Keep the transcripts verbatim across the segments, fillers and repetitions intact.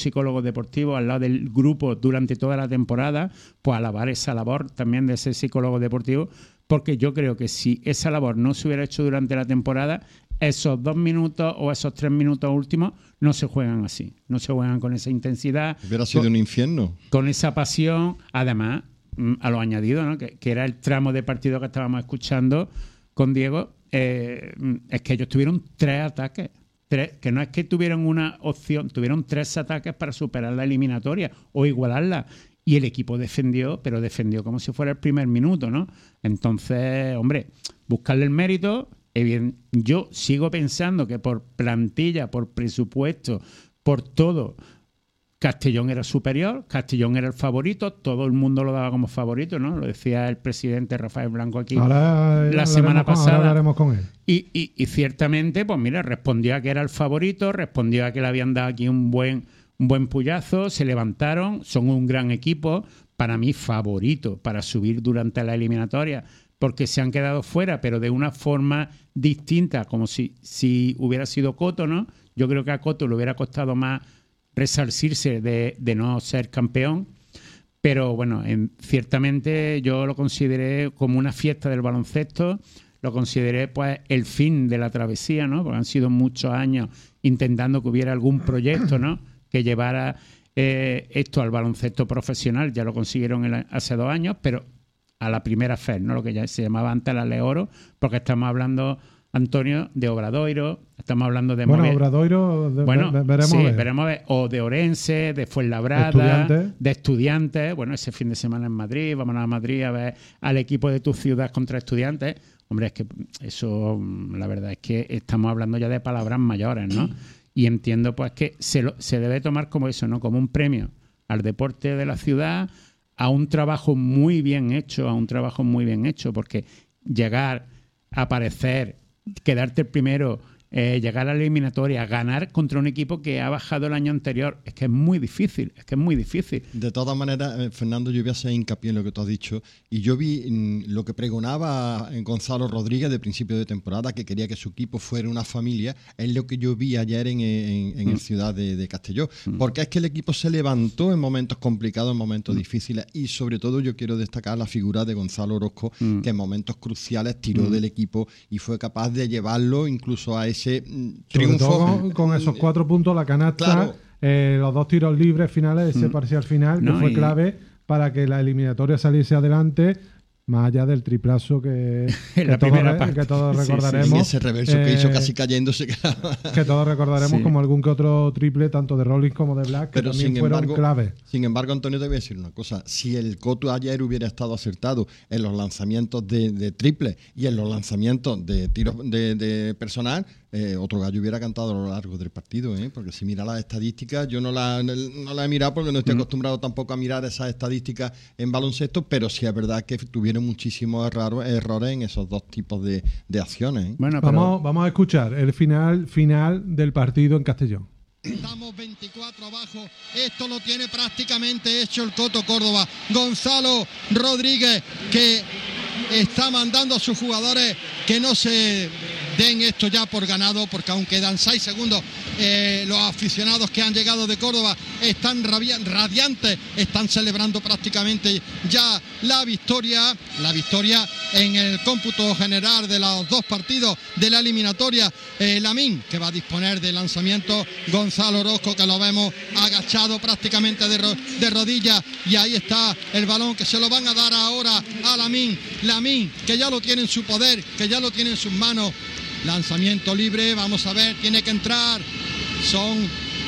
psicólogo deportivo al lado del grupo durante toda la temporada, pues alabar esa labor también de ese psicólogo deportivo, porque yo creo que si esa labor no se hubiera hecho durante la temporada, esos dos minutos o esos tres minutos últimos no se juegan así, no se juegan con esa intensidad. Hubiera sido con, un infierno. Con esa pasión, además, a lo añadido, ¿no? que, que era el tramo de partido que estábamos escuchando con Diego, eh, es que ellos tuvieron tres ataques. Tres, que no es que tuvieron una opción, tuvieron tres ataques para superar la eliminatoria o igualarla. Y el equipo defendió, pero defendió como si fuera el primer minuto, ¿no? Entonces, hombre, buscarle el mérito. Bien, yo sigo pensando que por plantilla, por presupuesto, por todo, Castellón era superior, Castellón era el favorito, todo el mundo lo daba como favorito, ¿no? Lo decía el presidente Rafael Blanco aquí ahora, la semana con, pasada. Ahora hablaremos con él. Y, y, y ciertamente, pues mira, respondió a que era el favorito, respondió a que le habían dado aquí un buen, un buen puyazo, se levantaron, son un gran equipo, para mí favorito para subir durante la eliminatoria, porque se han quedado fuera, pero de una forma distinta, como si, si hubiera sido Coto, ¿no? Yo creo que a Coto le hubiera costado más resarcirse de, de no ser campeón, pero bueno, en, ciertamente yo lo consideré como una fiesta del baloncesto, lo consideré pues el fin de la travesía, ¿no? Porque han sido muchos años intentando que hubiera algún proyecto, ¿no? Que llevara eh, esto al baloncesto profesional, ya lo consiguieron el, hace dos años, pero a la primera F E D, ¿no? Lo que ya se llamaba antes la Leoro, porque estamos hablando, Antonio, de Obradoiro, estamos hablando de... Bueno, Movier, Obradoiro, de, bueno, de, veremos sí, a ver. veremos a ver, o de Orense, de Fuenlabrada, Estudiantes. de Estudiantes, bueno, ese fin de semana en Madrid, vámonos a Madrid a ver al equipo de tu ciudad contra Estudiantes. Hombre, es que eso, la verdad es que estamos hablando ya de palabras mayores, ¿no? Y entiendo pues que se, lo, se debe tomar como eso, ¿no? Como un premio al deporte de la ciudad, a un trabajo muy bien hecho, a un trabajo muy bien hecho, porque llegar a aparecer, quedarte el primero, eh, llegar a la eliminatoria, ganar contra un equipo que ha bajado el año anterior, es que es muy difícil, es que es muy difícil. De todas maneras, eh, Fernando, yo voy a hacer hincapié en lo que tú has dicho, y yo vi mm, lo que pregonaba Gonzalo Rodríguez de principio de temporada, que quería que su equipo fuera una familia, es lo que yo vi ayer en, en, en mm. el Ciudad de, de Castelló, mm. porque es que el equipo se levantó en momentos complicados, en momentos mm. difíciles, y sobre todo yo quiero destacar la figura de Gonzalo Orozco, mm. que en momentos cruciales tiró mm. del equipo y fue capaz de llevarlo incluso a ese triunfo. Con, con esos cuatro puntos, la canasta, claro. eh, los dos tiros libres finales, ese mm. parcial final, no, que fue y... clave para que la eliminatoria saliese adelante, más allá del triplazo que, que, todos, que todos recordaremos. Sí, sí. Y ese reverso eh, que hizo casi cayéndose. Que todos recordaremos sí. como algún que otro triple, tanto de Rollins como de Black, que Pero también fueron embargo, clave. Sin embargo, Antonio, te voy a decir una cosa. Si el Coto ayer hubiera estado acertado en los lanzamientos de, de triple y en los lanzamientos de tiros de, de personal, eh, otro gallo hubiera cantado a lo largo del partido, ¿eh? Porque si mira las estadísticas, yo no la, no la he mirado porque no estoy mm. acostumbrado tampoco a mirar esas estadísticas en baloncesto, pero sí es verdad que tuvieron muchísimos errores, errores en esos dos tipos de, de acciones, ¿eh? Bueno, pero... vamos, vamos a escuchar el final, final del partido en Castellón. Estamos veinticuatro abajo, esto lo tiene prácticamente hecho el Coto Córdoba. Gonzalo Rodríguez, que está mandando a sus jugadores que no se den esto ya por ganado, porque aún quedan seis segundos. Eh, los aficionados que han llegado de Córdoba están radiantes, están celebrando prácticamente ya la victoria, la victoria en el cómputo general de los dos partidos de la eliminatoria. Eh, Lamín, que va a disponer de lanzamiento, Gonzalo Orozco, que lo vemos agachado prácticamente de, ro de rodillas, y ahí está el balón que se lo van a dar ahora a Lamín. Lamín, que ya lo tiene en su poder, que ya lo tiene en sus manos. Lanzamiento libre, vamos a ver, tiene que entrar. Son,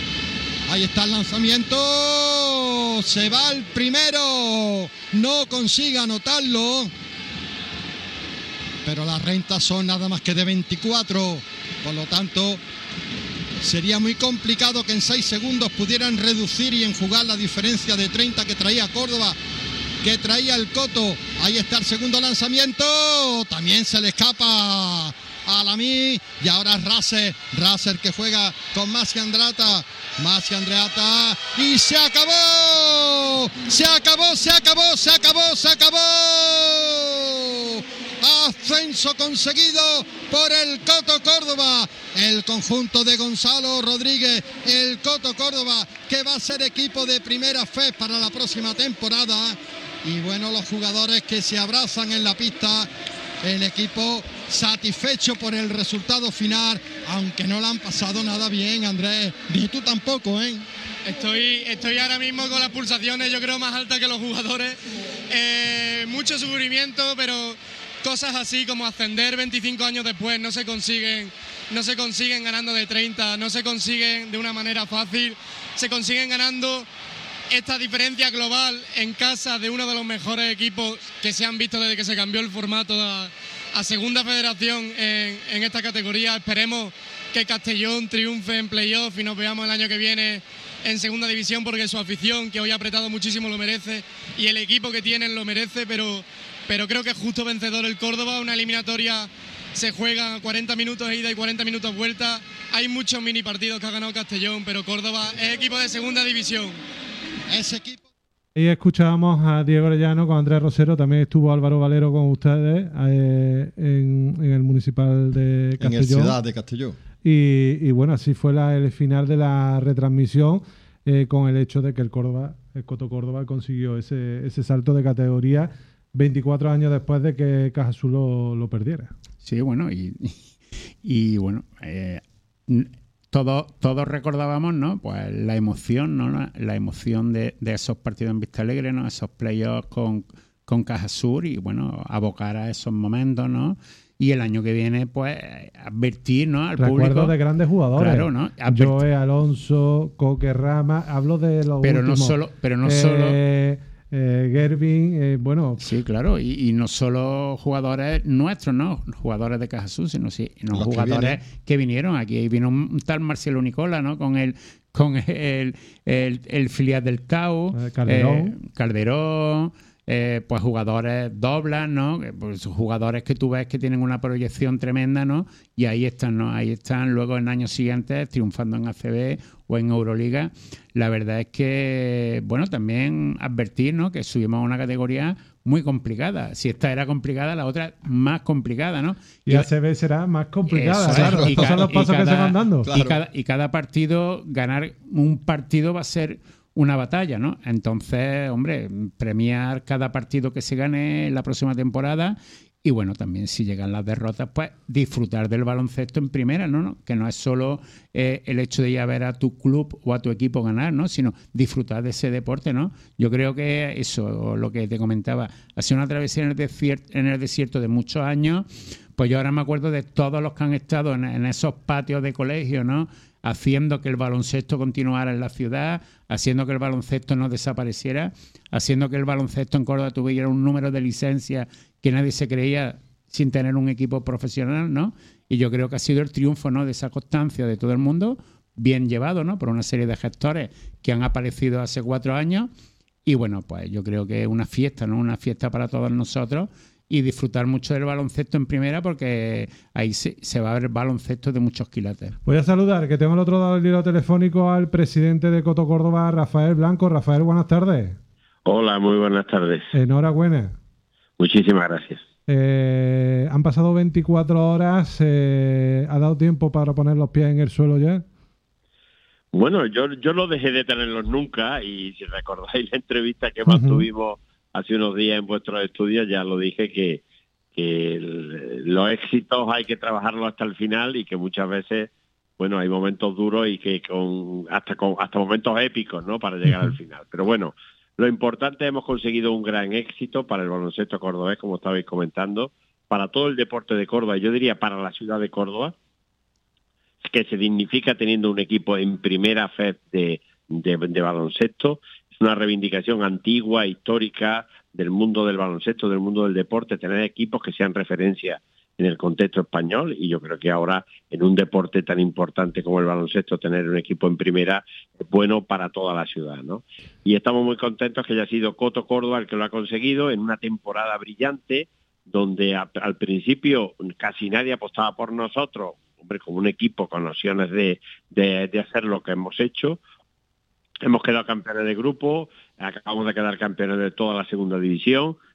ahí está el lanzamiento, se va el primero, no consigue anotarlo, pero las rentas son nada más que de veinticuatro, por lo tanto sería muy complicado que en seis segundos pudieran reducir y enjugar la diferencia de treinta que traía Córdoba, que traía el Coto. Ahí está el segundo lanzamiento, también se le escapa a Lamí, y ahora Raser, Raser que juega con Masi Andrata, Masi Andrata, y se acabó, se acabó, se acabó, se acabó, se acabó. Ascenso conseguido por el Coto Córdoba, el conjunto de Gonzalo Rodríguez, el Coto Córdoba, que va a ser equipo de primera fe para la próxima temporada. Y bueno, los jugadores que se abrazan en la pista, el equipo satisfecho por el resultado final, aunque no le han pasado nada bien, Andrés, ni tú tampoco, ¿eh? Estoy, estoy ahora mismo con las pulsaciones, yo creo, más altas que los jugadores. Eh, mucho sufrimiento, pero cosas así como ascender veinticinco años después no se consiguen, no se consiguen ganando de treinta, no se consiguen de una manera fácil, se consiguen ganando esta diferencia global en casa de uno de los mejores equipos que se han visto desde que se cambió el formato a, a Segunda Federación en, en esta categoría. Esperemos que Castellón triunfe en playoff y nos veamos el año que viene en Segunda División, porque su afición, que hoy ha apretado muchísimo, lo merece, y el equipo que tienen lo merece, pero, pero creo que es justo vencedor el Córdoba. Una eliminatoria se juega cuarenta minutos ida y cuarenta minutos vuelta. Hay muchos mini partidos que ha ganado Castellón, pero Córdoba es equipo de Segunda División. Ese equipo. Y escuchábamos a Diego Orellano con Andrés Rosero, también estuvo Álvaro Valero con ustedes eh, en, en el Municipal de Castellón. En el Ciudad de Castellón. Y, y bueno, así fue la, el final de la retransmisión, eh, con el hecho de que el Córdoba, el Coto Córdoba consiguió ese, ese salto de categoría veinticuatro años después de que Caja Azul lo, lo perdiera. Sí, bueno, y, y, y bueno, eh, todos, todos recordábamos, ¿no? Pues la emoción, ¿no? La, la emoción de, de esos partidos en Vista Alegre, ¿no? Esos playoffs con, con Caja Sur y, bueno, abocar a esos momentos, ¿no? Y el año que viene, pues, advertir, ¿no? Al Recuerdo público. de grandes jugadores. Claro, ¿no? Advertir. Joe Alonso, Coque Rama, hablo de los pero últimos. No solo, pero no eh, solo... Eh, Gervin, eh, bueno... Sí, claro, y, y no solo jugadores nuestros, ¿no? Jugadores de Caja Azul, sino sí, no jugadores que, que vinieron aquí. Vino un tal Marcelo Nicola, ¿no? Con el con el, el, el filial del C A U. Eh, Calderón. Eh, Calderón. Eh, pues jugadores doblas, ¿no? Pues jugadores que tú ves que tienen una proyección tremenda, ¿no? Y ahí están, ¿no? Ahí están luego en años siguientes triunfando en A C B o en Euroliga. La verdad es que, bueno, también advertir, ¿no? Que subimos a una categoría muy complicada. Si esta era complicada, la otra más complicada, ¿no? Y, y A C B será más complicada, eso, claro. Y Estos cada, son los pasos cada, que se van dando. Claro. Y, cada, y cada partido, ganar un partido va a ser una batalla, ¿no? Entonces, hombre, premiar cada partido que se gane en la próxima temporada y, bueno, también si llegan las derrotas, pues disfrutar del baloncesto en primera, ¿no? ¿No? Que no es solo eh, el hecho de ir a ver a tu club o a tu equipo ganar, ¿no? Sino disfrutar de ese deporte, ¿no? Yo creo que eso, lo que te comentaba, ha sido una travesía en el desierto, en el desierto de muchos años. Pues yo ahora me acuerdo de todos los que han estado en, en esos patios de colegio, ¿no? Haciendo que el baloncesto continuara en la ciudad, haciendo que el baloncesto no desapareciera, haciendo que el baloncesto en Córdoba tuviera un número de licencias que nadie se creía sin tener un equipo profesional, ¿no? Y yo creo que ha sido el triunfo, ¿no? De esa constancia de todo el mundo, bien llevado, ¿no? Por una serie de gestores que han aparecido hace cuatro años. Y bueno, pues yo creo que es una fiesta, ¿no? Una fiesta para todos nosotros. Y disfrutar mucho del baloncesto en primera, porque ahí se, se va a ver baloncesto de muchos quilates. Voy a saludar, que tengo al otro lado del hilo telefónico al presidente de Coto Córdoba, Rafael Blanco. Rafael, buenas tardes. Hola, muy buenas tardes. Enhorabuena. Muchísimas gracias. Eh, han pasado veinticuatro horas. Eh, ¿Ha dado tiempo para poner los pies en el suelo ya? Bueno, yo, yo no dejé de tenerlos nunca, y si recordáis la entrevista que mantuvimos uh-huh. hace unos días en vuestros estudios, ya lo dije, que, que el, los éxitos hay que trabajarlos hasta el final, y que muchas veces, bueno, hay momentos duros y que con hasta con hasta momentos épicos, ¿no? Para llegar uh-huh. al final. Pero bueno, lo importante, hemos conseguido un gran éxito para el baloncesto cordobés, como estabais comentando, para todo el deporte de Córdoba, yo diría para la ciudad de Córdoba, que se dignifica teniendo un equipo en primera fe de, de, de baloncesto. Es una reivindicación antigua, histórica, del mundo del baloncesto, del mundo del deporte, tener equipos que sean referencia en el contexto español, y yo creo que ahora, en un deporte tan importante como el baloncesto, tener un equipo en primera es bueno para toda la ciudad, ¿no? Y estamos muy contentos que haya sido Coto Córdoba el que lo ha conseguido en una temporada brillante, donde a, al principio casi nadie apostaba por nosotros, hombre, como un equipo con opciones de, de, de hacer lo que hemos hecho. Hemos quedado campeones de grupo, acabamos de quedar campeones de toda la segunda división.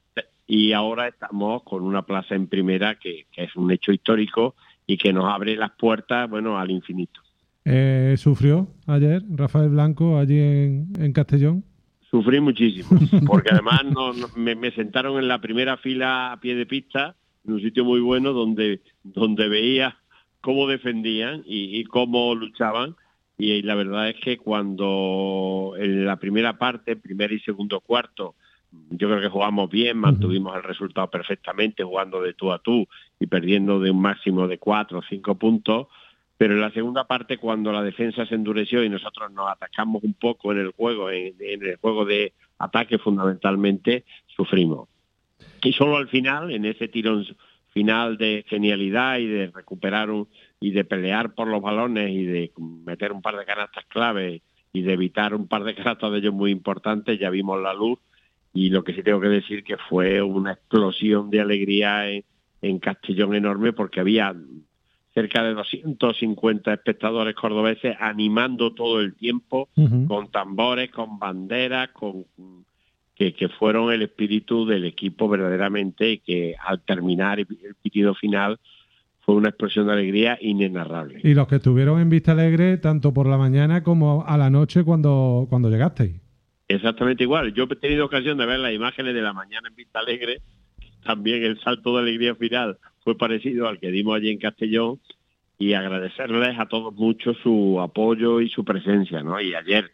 y ahora estamos con una plaza en primera que, que es un hecho histórico y que nos abre las puertas, bueno, al infinito. Eh, ¿Sufrió ayer Rafael Blanco allí en, en Castellón? Sufrí muchísimo, porque además no, no, me, me sentaron en la primera fila a pie de pista, en un sitio muy bueno donde, donde veía cómo defendían y, y cómo luchaban. Y la verdad es que cuando en la primera parte, primer y segundo cuarto, yo creo que jugamos bien, mantuvimos el resultado perfectamente, jugando de tú a tú y perdiendo de un máximo de cuatro o cinco puntos. Pero en la segunda parte, cuando la defensa se endureció y nosotros nos atacamos un poco en el juego, en, en el juego de ataque fundamentalmente, sufrimos. Y solo al final, en ese tirón final de genialidad y de recuperar un, y de pelear por los balones y de meter un par de canastas clave y de evitar un par de canastas de ellos muy importantes, ya vimos la luz. Y lo que sí tengo que decir que fue una explosión de alegría en, en Castellón enorme, porque había cerca de doscientos cincuenta espectadores cordobeses animando todo el tiempo, uh-huh. con tambores, con banderas, con que, que fueron el espíritu del equipo verdaderamente, y que al terminar el, el pitido final fue una explosión de alegría inenarrable. Y los que estuvieron en Vista Alegre tanto por la mañana como a la noche cuando, cuando llegasteis. Exactamente igual. Yo he tenido ocasión de ver las imágenes de la mañana en Vista Alegre. También el salto de alegría final fue parecido al que dimos allí en Castellón, y agradecerles a todos mucho su apoyo y su presencia, ¿no? Y ayer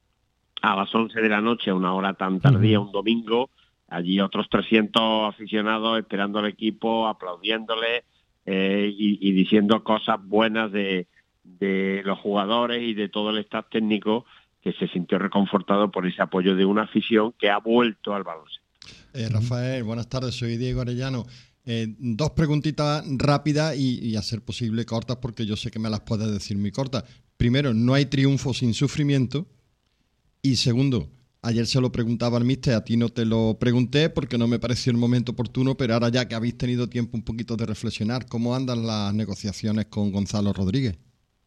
a las once de la noche, a una hora tan tardía, un domingo, allí otros trescientos aficionados esperando al equipo, aplaudiéndole eh, y, y diciendo cosas buenas de, de los jugadores y de todo el staff técnico, que se sintió reconfortado por ese apoyo de una afición que ha vuelto al baloncesto. Eh, Rafael, buenas tardes, soy Diego Arellano. Eh, dos preguntitas rápidas y, y a ser posible cortas, porque yo sé que me las puedes decir muy cortas. Primero, no hay triunfo sin sufrimiento. Y segundo, ayer se lo preguntaba al míster, a ti no te lo pregunté porque no me pareció el momento oportuno, pero ahora ya que habéis tenido tiempo un poquito de reflexionar, ¿cómo andan las negociaciones con Gonzalo Rodríguez?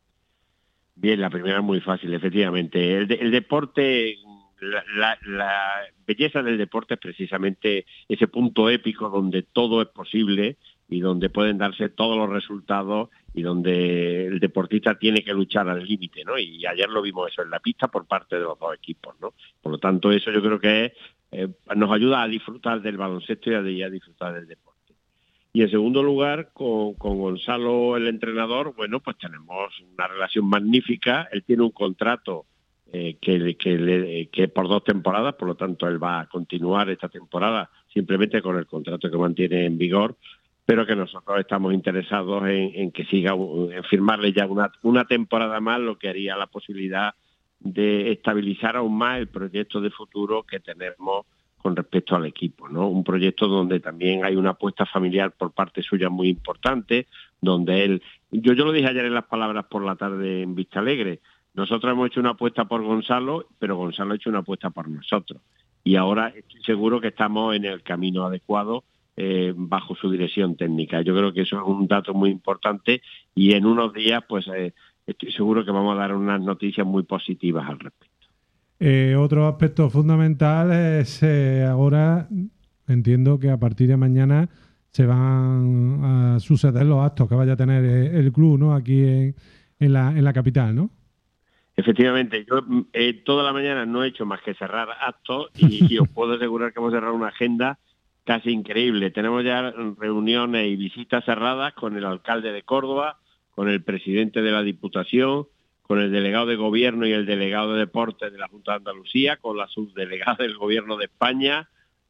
Bien, la primera es muy fácil, efectivamente. El, de, el deporte... La, la, la belleza del deporte es precisamente ese punto épico donde todo es posible y donde pueden darse todos los resultados y donde el deportista tiene que luchar al límite, ¿no? Y ayer lo vimos eso en la pista por parte de los dos equipos, ¿no? Por lo tanto, eso yo creo que es, eh, nos ayuda a disfrutar del baloncesto y a, y a disfrutar del deporte. Y en segundo lugar, con, con Gonzalo, el entrenador, bueno, pues tenemos una relación magnífica. Él tiene un contrato Eh, que, que, le, que por dos temporadas, por lo tanto él va a continuar esta temporada simplemente con el contrato que mantiene en vigor, pero que nosotros estamos interesados en, en que siga, en firmarle ya una, una temporada más, lo que haría la posibilidad de estabilizar aún más el proyecto de futuro que tenemos con respecto al equipo, ¿no? Un proyecto donde también hay una apuesta familiar por parte suya muy importante, donde él, yo, yo lo dije ayer en las palabras por la tarde en Vista Alegre. Nosotros hemos hecho una apuesta por Gonzalo, pero Gonzalo ha hecho una apuesta por nosotros. Y ahora estoy seguro que estamos en el camino adecuado eh, bajo su dirección técnica. Yo creo que eso es un dato muy importante y en unos días pues eh, estoy seguro que vamos a dar unas noticias muy positivas al respecto. Eh, otro aspecto fundamental es eh, ahora, entiendo que a partir de mañana se van a suceder los actos que vaya a tener el club, ¿no? Aquí en, en, la, en la capital, ¿no? Efectivamente, yo eh, toda la mañana no he hecho más que cerrar actos y, y os puedo asegurar que hemos cerrado una agenda casi increíble. Tenemos ya reuniones y visitas cerradas con el alcalde de Córdoba, con el presidente de la Diputación, con el delegado de Gobierno y el delegado de Deportes de la Junta de Andalucía, con la subdelegada del Gobierno de España,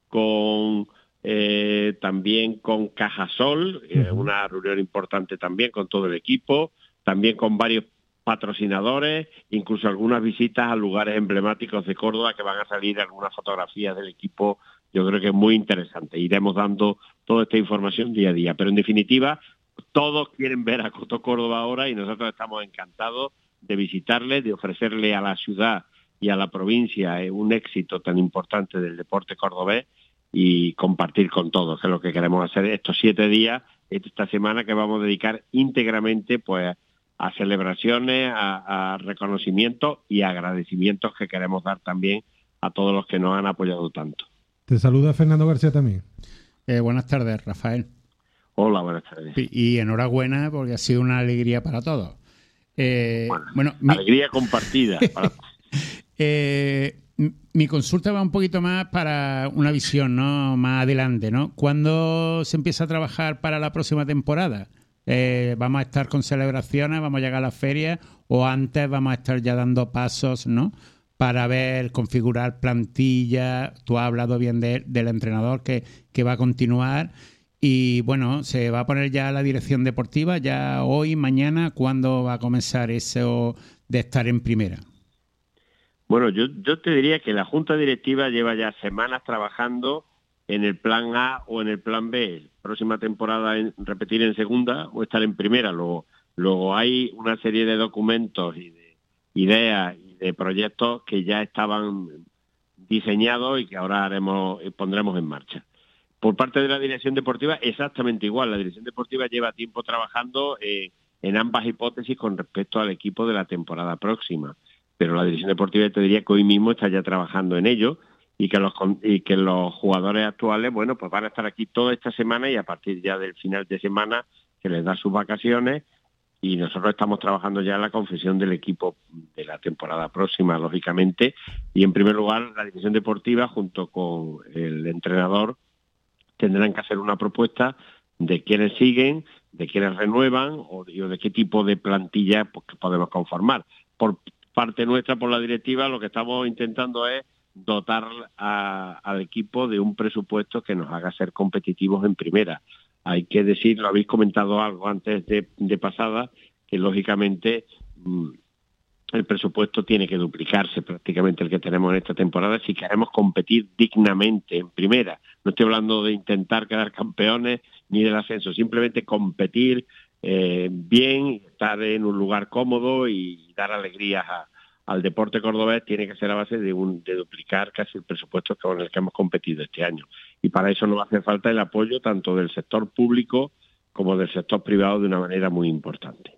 con eh, también con Cajasol, eh, una reunión importante también con todo el equipo, también con varios patrocinadores, incluso algunas visitas a lugares emblemáticos de Córdoba que van a salir algunas fotografías del equipo. Yo creo que es muy interesante. Iremos dando toda esta información día a día. Pero en definitiva, todos quieren ver a Coto Córdoba ahora y nosotros estamos encantados de visitarle, de ofrecerle a la ciudad y a la provincia un éxito tan importante del deporte cordobés y compartir con todos, que es lo que queremos hacer estos siete días, esta semana que vamos a dedicar íntegramente pues a celebraciones, a, a reconocimientos y agradecimientos que queremos dar también a todos los que nos han apoyado tanto. Te saluda Fernando García también. Eh, buenas tardes, Rafael. Hola, buenas tardes. Y, y enhorabuena porque ha sido una alegría para todos. Eh, bueno, bueno, alegría mi, compartida. Para... eh, mi consulta va un poquito más para una visión, ¿no? Más adelante, ¿no? ¿Cuándo se empieza a trabajar para la próxima temporada? Eh, ¿Vamos a estar con celebraciones? ¿Vamos a llegar a las ferias? ¿O antes vamos a estar ya dando pasos, ¿no? Para ver, configurar plantilla? Tú has hablado bien de, del entrenador que, que va a continuar. Y bueno, se va a poner ya la dirección deportiva, ya hoy, mañana. ¿Cuándo va a comenzar eso de estar en primera? Bueno, yo, yo te diría que la Junta Directiva lleva ya semanas trabajando en el plan A o en el plan B. Próxima temporada en, repetir en segunda o estar en primera. Luego, luego hay una serie de documentos y de ideas y de proyectos que ya estaban diseñados y que ahora haremos pondremos en marcha. Por parte de la dirección deportiva, exactamente igual. La dirección deportiva lleva tiempo trabajando eh, en ambas hipótesis con respecto al equipo de la temporada próxima. Pero la dirección deportiva te diría que hoy mismo está ya trabajando en ello y que los y que los jugadores actuales, bueno, pues van a estar aquí toda esta semana y a partir ya del final de semana se les da sus vacaciones y nosotros estamos trabajando ya en la confección del equipo de la temporada próxima, lógicamente. Y en primer lugar, la dirección deportiva junto con el entrenador tendrán que hacer una propuesta de quiénes siguen, de quiénes renuevan o de, o de qué tipo de plantilla pues, que podemos conformar. Por parte nuestra, por la directiva, lo que estamos intentando es dotar a, al equipo de un presupuesto que nos haga ser competitivos en primera. Hay que decir, lo habéis comentado algo antes de, de pasada, que lógicamente mmm, el presupuesto tiene que duplicarse prácticamente el que tenemos en esta temporada si queremos competir dignamente en primera. No estoy hablando de intentar quedar campeones ni del ascenso, simplemente competir eh, bien, estar en un lugar cómodo y dar alegrías a, al deporte cordobés. Tiene que ser a base de, un, de duplicar casi el presupuesto con el que hemos competido este año. Y para eso nos hace falta el apoyo tanto del sector público como del sector privado de una manera muy importante.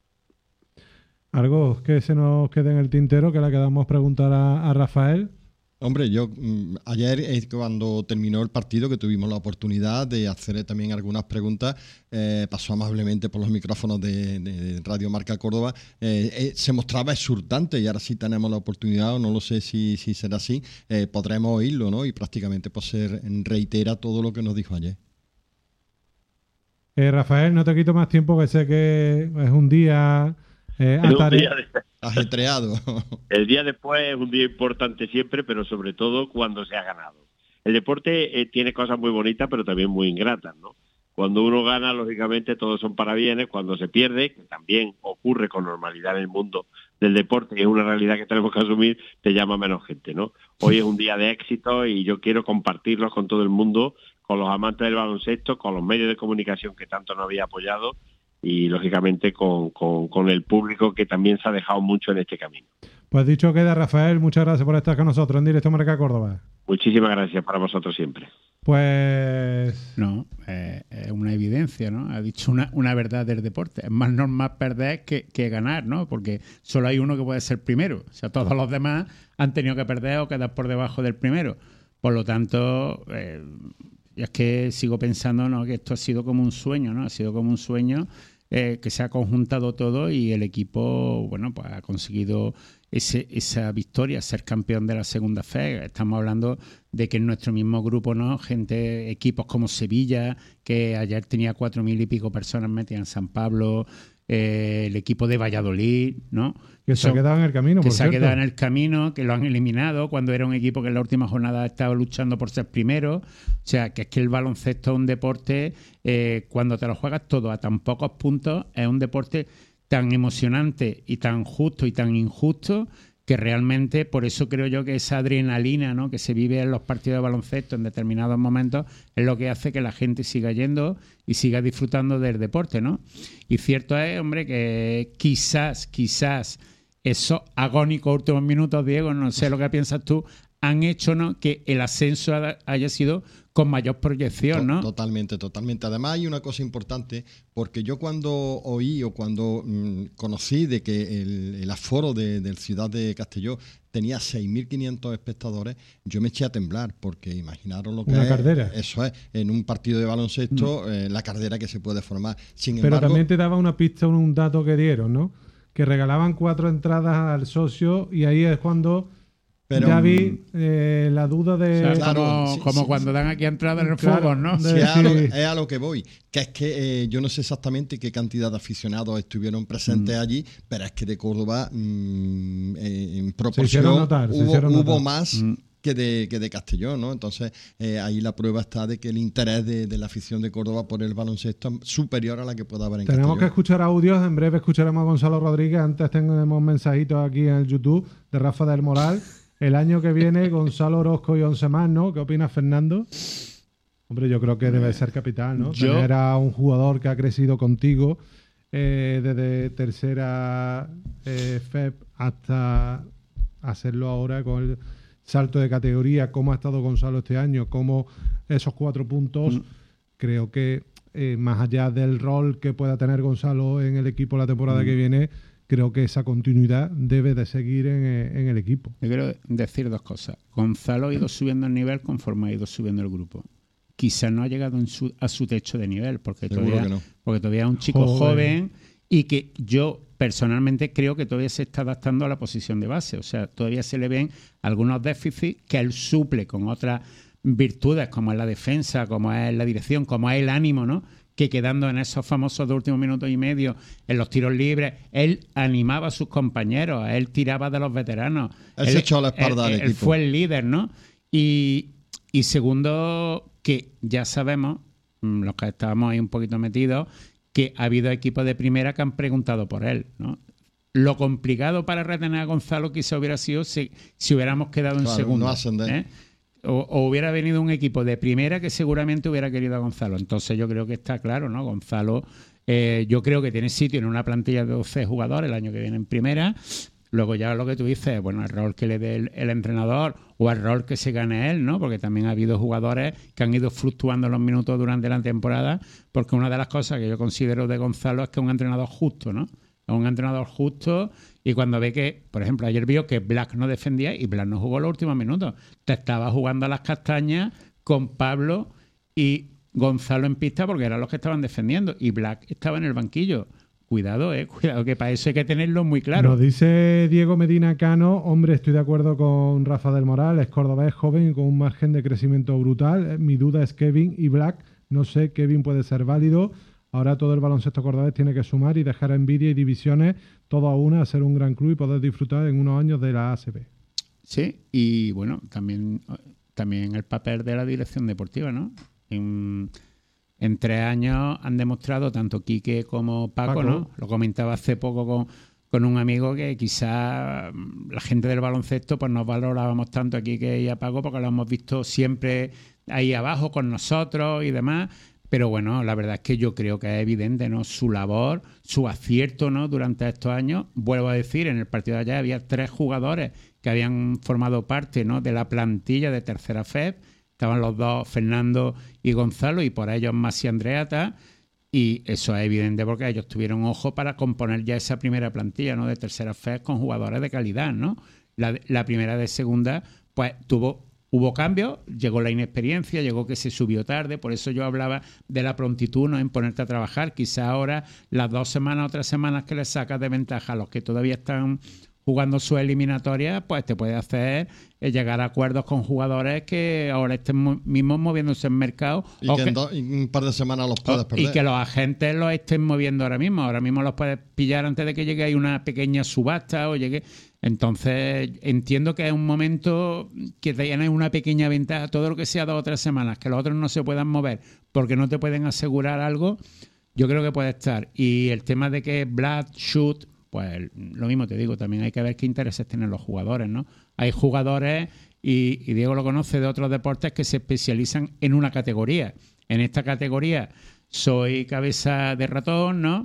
¿Algo que se nos quede en el tintero que le quedamos preguntar a, a Rafael? Hombre, yo ayer cuando terminó el partido, que tuvimos la oportunidad de hacer también algunas preguntas, eh, pasó amablemente por los micrófonos de, de Radio Marca Córdoba, eh, eh, se mostraba exultante y ahora sí tenemos la oportunidad, o no lo sé si, si será así, eh, podremos oírlo, ¿no? Y prácticamente pues se reitera todo lo que nos dijo ayer. Eh, Rafael, no te quito más tiempo, que sé que es un día... Eh, es un día de... ajetreado. El día después es un día importante siempre, pero sobre todo cuando se ha ganado. El deporte eh, tiene cosas muy bonitas, pero también muy ingratas, ¿no? Cuando uno gana, lógicamente, todos son parabienes. Cuando se pierde, que también ocurre con normalidad en el mundo del deporte, y es una realidad que tenemos que asumir, te llama menos gente, ¿no? Hoy es un día de éxito y yo quiero compartirlos con todo el mundo, con los amantes del baloncesto, con los medios de comunicación que tanto nos había apoyado, y lógicamente con, con, con el público que también se ha dejado mucho en este camino. Pues dicho queda, Rafael, muchas gracias por estar con nosotros en Directo Marca Córdoba. Muchísimas gracias para vosotros siempre. Pues... No, eh, es una evidencia, ¿no? Ha dicho una, una verdad del deporte. Es más normal perder que, que ganar, ¿no? Porque solo hay uno que puede ser primero. O sea, todos los demás han tenido que perder o quedar por debajo del primero. Por lo tanto... Eh, y es que sigo pensando, ¿no?, que esto ha sido como un sueño, ¿no? Ha sido como un sueño eh, que se ha conjuntado todo y el equipo, bueno, pues ha conseguido ese, esa victoria, ser campeón de la segunda fe. Estamos hablando de que en nuestro mismo grupo, ¿no?, gente, equipos como Sevilla, que ayer tenía cuatro mil y pico personas metidas en San Pablo, eh, el equipo de Valladolid, ¿no? Que se ha quedado en el camino, que por se ha cierto. quedado en el camino, que lo han eliminado cuando era un equipo que en la última jornada estaba luchando por ser primero. O sea, que es que el baloncesto es un deporte, eh, cuando te lo juegas todo a tan pocos puntos, es un deporte tan emocionante y tan justo y tan injusto, que realmente, por eso creo yo que esa adrenalina, ¿no?, que se vive en los partidos de baloncesto en determinados momentos es lo que hace que la gente siga yendo y siga disfrutando del deporte, ¿no? Y cierto es, hombre, que quizás, quizás esos agónicos últimos minutos, Diego, no sé lo que piensas tú, han hecho, ¿no?, que el ascenso haya sido con mayor proyección, ¿no? Totalmente, totalmente. Además hay una cosa importante, porque yo cuando oí o cuando mmm, conocí de que el, el aforo de, del Ciudad de Castelló tenía seis mil quinientos espectadores, yo me eché a temblar, porque imaginaros lo que una es. Cardera. Eso es, en un partido de baloncesto, mm. eh, la cardera que se puede formar. Sin Pero embargo, también te daba una pista, un, un dato que dieron, ¿no? Que regalaban cuatro entradas al socio y ahí es cuando... Pero, ya vi eh, la duda de... O sea, claro, como sí, como sí, cuando sí. dan aquí entrada en el Claro, fuego, ¿no? Sí, es, a lo, es a lo que voy. Que es que eh, yo no sé exactamente qué cantidad de aficionados estuvieron presentes mm. allí, pero es que de Córdoba, mmm, eh, en proporción, notar, hubo, hubo notar. más... Mm. Que de, que de Castellón, ¿no? Entonces, eh, ahí la prueba está de que el interés de, de la afición de Córdoba por el baloncesto es superior a la que pueda haber en Tenemos Castellón. que escuchar audios, en breve escucharemos a Gonzalo Rodríguez, antes tenemos mensajitos aquí en el YouTube de Rafa del Moral. El año que viene, Gonzalo Orozco y once más, ¿no? ¿Qué opinas, Fernando? Hombre, yo creo que debe ser capital, ¿no? Yo... Tener a un jugador que ha crecido contigo eh, desde tercera eh, F E P hasta hacerlo ahora con el salto de categoría, cómo ha estado Gonzalo este año, cómo esos cuatro puntos, mm. creo que eh, más allá del rol que pueda tener Gonzalo en el equipo la temporada mm. que viene, creo que esa continuidad debe de seguir en, en el equipo. Yo quiero decir dos cosas. Gonzalo ha ido subiendo el nivel conforme ha ido subiendo el grupo. Quizás no ha llegado en su, a su techo de nivel, porque todavía, no. porque todavía es un chico joven. joven y que yo personalmente creo que todavía se está adaptando a la posición de base. O sea, todavía se le ven algunos déficits que él suple con otras virtudes, como es la defensa, como es la dirección, como es el ánimo, ¿no? Que quedando en esos famosos dos últimos minutos y medio, en los tiros libres, él animaba a sus compañeros, él tiraba de los veteranos. Él, él se echó a la espalda él, al él equipo. Fue el líder, ¿no? Y, y segundo, que ya sabemos, los que estábamos ahí un poquito metidos, que ha habido equipos de primera que han preguntado por él, ¿no? Lo complicado para retener a Gonzalo quizá hubiera sido si, si hubiéramos quedado en claro, segundo. No ascender. ¿eh? O, o hubiera venido un equipo de primera que seguramente hubiera querido a Gonzalo. Entonces yo creo que está claro, ¿no? Gonzalo, eh, yo creo que tiene sitio en una plantilla de doce jugadores el año que viene en primera. Luego ya lo que tú dices, bueno, el rol que le dé el, el entrenador o el rol que se gane él, ¿no? Porque también ha habido jugadores que han ido fluctuando los minutos durante la temporada, porque una de las cosas que yo considero de Gonzalo es que es un entrenador justo, ¿no? Es un entrenador justo y cuando ve que, por ejemplo, ayer vio que Black no defendía y Black no jugó los últimos minutos. Te estaba jugando a las castañas con Pablo y Gonzalo en pista porque eran los que estaban defendiendo y Black estaba en el banquillo. Cuidado, eh, cuidado, que para eso hay que tenerlo muy claro. Nos dice Diego Medina Cano, hombre, estoy de acuerdo con Rafa del Moral, es cordobés, joven y con un margen de crecimiento brutal. Mi duda es Kevin y Black, no sé, Kevin puede ser válido. Ahora todo el baloncesto cordobés tiene que sumar y dejar envidia y divisiones todo a una, ser un gran club y poder disfrutar en unos años de la A C B. Sí, y bueno, también, también el papel de la dirección deportiva, ¿no? En, en tres años han demostrado tanto Quique como Paco, Paco. ¿no? Lo comentaba hace poco con, con un amigo que quizá la gente del baloncesto pues nos valorábamos tanto a Quique y a Paco porque lo hemos visto siempre ahí abajo con nosotros y demás. Pero bueno, la verdad es que yo creo que es evidente, ¿no? Su labor, su acierto, ¿no? Durante estos años. Vuelvo a decir, en el partido de ayer había tres jugadores que habían formado parte, ¿no? De la plantilla de tercera F E P. Estaban los dos, Fernando y Gonzalo, y por ellos Masi Andreata. Y eso es evidente porque ellos tuvieron ojo para componer ya esa primera plantilla, ¿no? De tercera F E P con jugadores de calidad, ¿no? La, la primera de segunda, pues tuvo... Hubo cambios, llegó la inexperiencia, llegó que se subió tarde, por eso yo hablaba de la prontitud, ¿no? En ponerte a trabajar. Quizá ahora las dos semanas o tres semanas que les sacas de ventaja a los que todavía están jugando su eliminatoria, pues te puede hacer llegar a acuerdos con jugadores que ahora estén mismos moviéndose en mercado. Y o que, que en do, un par de semanas los puedes perder. Y que los agentes los estén moviendo ahora mismo. Ahora mismo los puedes pillar antes de que llegue ahí una pequeña subasta o llegue... Entonces, entiendo que es un momento que tienes una pequeña ventaja, todo lo que sea dos o tres semanas, que los otros no se puedan mover porque no te pueden asegurar algo, yo creo que puede estar. Y el tema de que Black shoot, pues lo mismo te digo, también hay que ver qué intereses tienen los jugadores, ¿no? Hay jugadores, y, y Diego lo conoce de otros deportes, que se especializan en una categoría. En esta categoría soy cabeza de ratón, ¿no?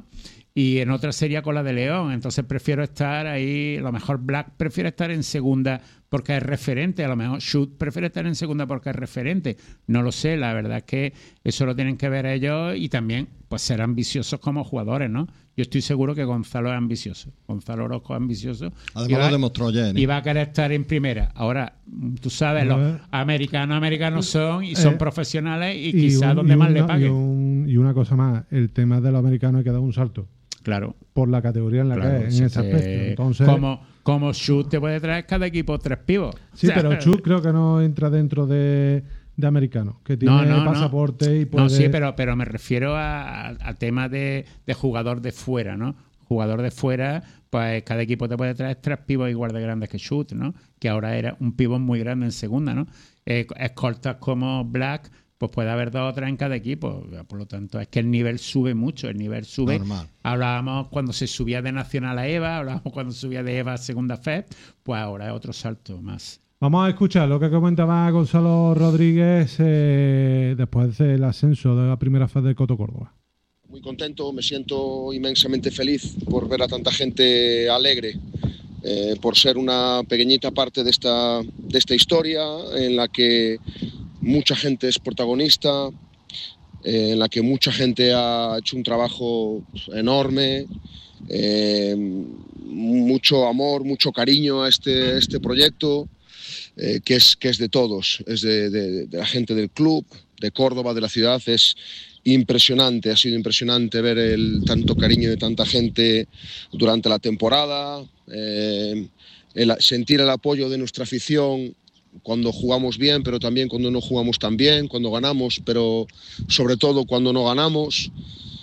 y en otra sería con la de León. Entonces prefiero estar ahí, a lo mejor Black prefiere estar en segunda porque es referente, a lo mejor Shoot prefiere estar en segunda porque es referente. No lo sé, la verdad es que eso lo tienen que ver ellos y también pues ser ambiciosos como jugadores, ¿no? Yo estoy seguro que Gonzalo es ambicioso. Gonzalo Orozco es ambicioso. Además va, lo demostró ayer. ¿eh? Y va a querer estar en primera. Ahora, tú sabes, los americanos americanos son y son eh, profesionales y, y quizás donde más le paguen. Y, un, y una cosa más, el tema de los americanos hay que dar un salto. Claro. Por la categoría en la claro, que es, en ese aspecto. Entonces, como, como Shoot te puede traer cada equipo tres pivos. Sí, o sea, pero Shoot creo que no entra dentro de... de americano, que tiene no, no, pasaporte no. y puede... No, sí, pero, pero me refiero a, a, a temas de, de jugador de fuera, ¿no? Jugador de fuera, pues cada equipo te puede traer tres pivos igual de grandes que Shoot, ¿no? Que ahora era un pivot muy grande en segunda, ¿no? Eh, escoltas como Black, pues puede haber dos o tres en cada equipo. Por lo tanto, es que el nivel sube mucho, el nivel sube. Normal. Hablábamos cuando se subía de Nacional a EVA, hablábamos cuando subía de EVA a Segunda F E P, pues ahora es otro salto más. Vamos a escuchar lo que comentaba Gonzalo Rodríguez eh, después del ascenso de la primera fase del Coto Córdoba. Muy contento, me siento inmensamente feliz por ver a tanta gente alegre, eh, por ser una pequeñita parte de esta, de esta historia en la que mucha gente es protagonista, eh, en la que mucha gente ha hecho un trabajo enorme, eh, mucho amor, mucho cariño a este, este proyecto. Eh, que, es, que es de todos, es de, de, de la gente del club, de Córdoba, de la ciudad. Es impresionante, ha sido impresionante ver el tanto cariño de tanta gente durante la temporada, eh, el, sentir el apoyo de nuestra afición cuando jugamos bien, pero también cuando no jugamos tan bien, cuando ganamos, pero sobre todo cuando no ganamos.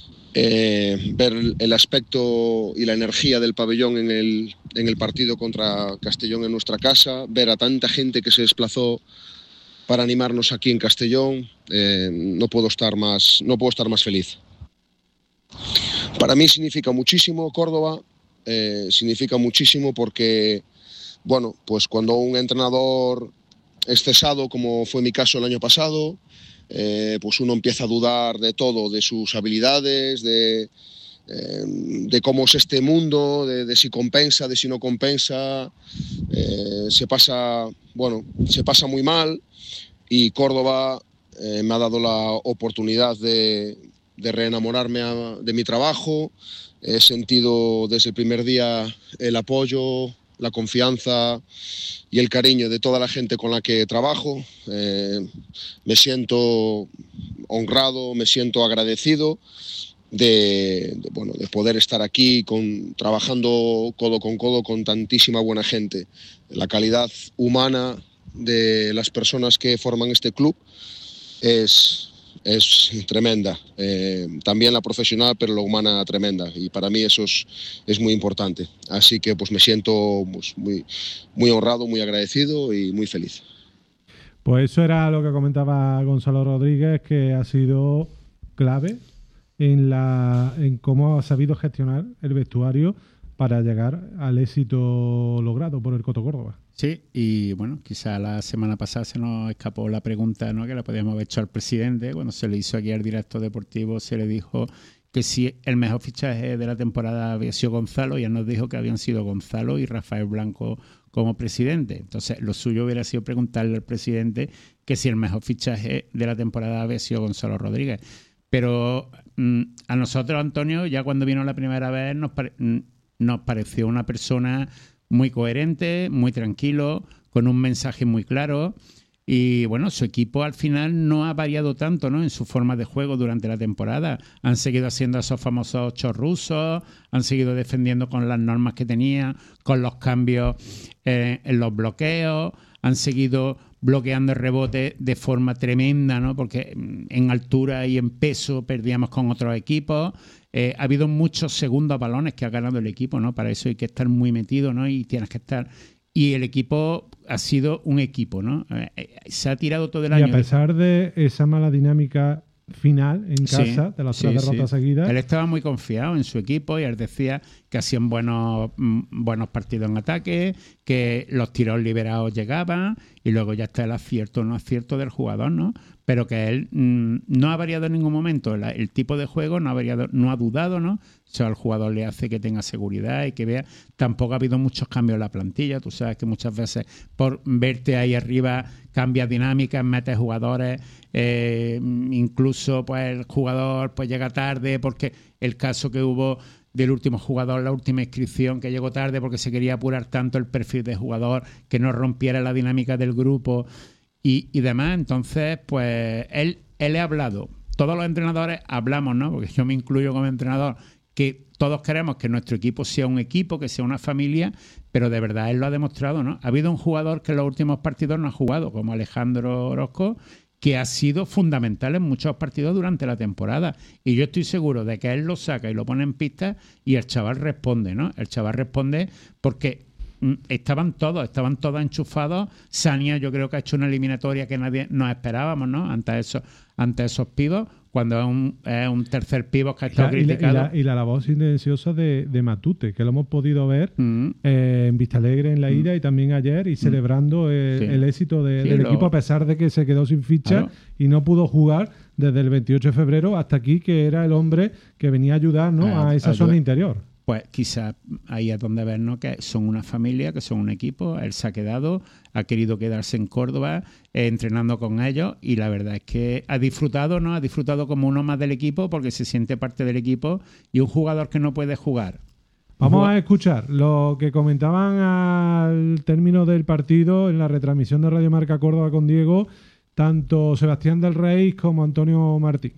Eh, ver el aspecto y la energía del pabellón en el, en el partido contra Castellón en nuestra casa, ver a tanta gente que se desplazó para animarnos aquí en Castellón, eh, no puedo estar más, no puedo estar más feliz. Para mí significa muchísimo Córdoba, eh, significa muchísimo porque, bueno, pues cuando un entrenador es cesado, como fue mi caso el año pasado, Eh, pues uno empieza a dudar de todo, de sus habilidades, de, eh, de cómo es este mundo, de, de si compensa, de si no compensa. Eh, se pasa, bueno, se pasa muy mal y Córdoba eh, me ha dado la oportunidad de, de reenamorarme a, de mi trabajo. He sentido desde el primer día el apoyo, la confianza y el cariño de toda la gente con la que trabajo. Eh, me siento honrado, me siento agradecido de, de, bueno, de poder estar aquí con, trabajando codo con codo con tantísima buena gente. La calidad humana de las personas que forman este club es, es tremenda. Eh, también la profesional, pero la humana tremenda. Y para mí eso es, es muy importante. Así que pues me siento pues, muy, muy honrado, muy agradecido y muy feliz. Pues eso era lo que comentaba Gonzalo Rodríguez, que ha sido clave en, la, en cómo ha sabido gestionar el vestuario para llegar al éxito logrado por el Coto Córdoba. Sí, y bueno, quizá la semana pasada se nos escapó la pregunta, ¿no?, que la podíamos haber hecho al presidente. Cuando se le hizo aquí al director deportivo, se le dijo que si el mejor fichaje de la temporada había sido Gonzalo, y él nos dijo que habían sido Gonzalo y Rafael Blanco como presidente. Entonces, lo suyo hubiera sido preguntarle al presidente que si el mejor fichaje de la temporada había sido Gonzalo Rodríguez. Pero mmm, a nosotros, Antonio, ya cuando vino la primera vez, nos, pare- nos pareció una persona muy coherente, muy tranquilo, con un mensaje muy claro. Y bueno, su equipo al final no ha variado tanto, ¿no?, en su forma de juego durante la temporada. Han seguido haciendo esos famosos ocho rusos, han seguido defendiendo con las normas que tenía, con los cambios eh, en los bloqueos, han seguido bloqueando el rebote de forma tremenda, ¿no?, porque en altura y en peso perdíamos con otros equipos. Eh, ha habido muchos segundos balones que ha ganado el equipo, ¿no? Para eso hay que estar muy metido, ¿no? Y tienes que estar... Y el equipo ha sido un equipo, ¿no? Eh, se ha tirado todo el año. Y a pesar de esa mala dinámica final en casa, sí, de las tres sí, derrotas sí. seguidas. Él estaba muy confiado en su equipo y él decía que hacían buenos, buenos partidos en ataque, que los tiros liberados llegaban y luego ya está el acierto o no acierto del jugador, ¿no? Pero que él mmm, no ha variado en ningún momento el, el tipo de juego, no ha variado, no ha dudado, ¿no? O sea, al jugador le hace que tenga seguridad y que vea. Tampoco ha habido muchos cambios en la plantilla. Tú sabes que muchas veces por verte ahí arriba cambias dinámicas, metes jugadores, eh, incluso pues el jugador pues llega tarde, porque el caso que hubo del último jugador, la última inscripción, que llegó tarde porque se quería apurar tanto el perfil de jugador que no rompiera la dinámica del grupo y, y demás. Entonces, pues él, él ha hablado. Todos los entrenadores hablamos, ¿no? Porque yo me incluyo como entrenador, que todos queremos que nuestro equipo sea un equipo, que sea una familia, pero de verdad él lo ha demostrado, ¿no? Ha habido un jugador que en los últimos partidos no ha jugado, como Alejandro Orozco, que ha sido fundamental en muchos partidos durante la temporada. Y yo estoy seguro de que él lo saca y lo pone en pista y el chaval responde, ¿no? El chaval responde porque estaban todos, estaban todos enchufados. Sania yo creo que ha hecho una eliminatoria que nadie nos esperábamos, ¿no? Ante esos, ante esos pibos, cuando es un, es un tercer pivot que ha estado y la, criticado. Y la, y la, y la labor silenciosa de, de Matute, que lo hemos podido ver mm. eh, en Vistalegre en la ida mm. y también ayer, y mm. celebrando el, sí. el éxito de, sí, del lo... equipo, a pesar de que se quedó sin ficha claro. y no pudo jugar desde el veintiocho de febrero hasta aquí, que era el hombre que venía a ayudar, ¿no? a, a esa a zona ayudar. interior. Pues quizás ahí es donde vernos que son una familia, que son un equipo. Él se ha quedado, ha querido quedarse en Córdoba eh, entrenando con ellos y la verdad es que ha disfrutado, ¿no? Ha disfrutado como uno más del equipo porque se siente parte del equipo y un jugador que no puede jugar. Vamos a escuchar lo que comentaban al término del partido en la retransmisión de Radio Marca Córdoba con Diego, tanto Sebastián del Rey como Antonio Martín.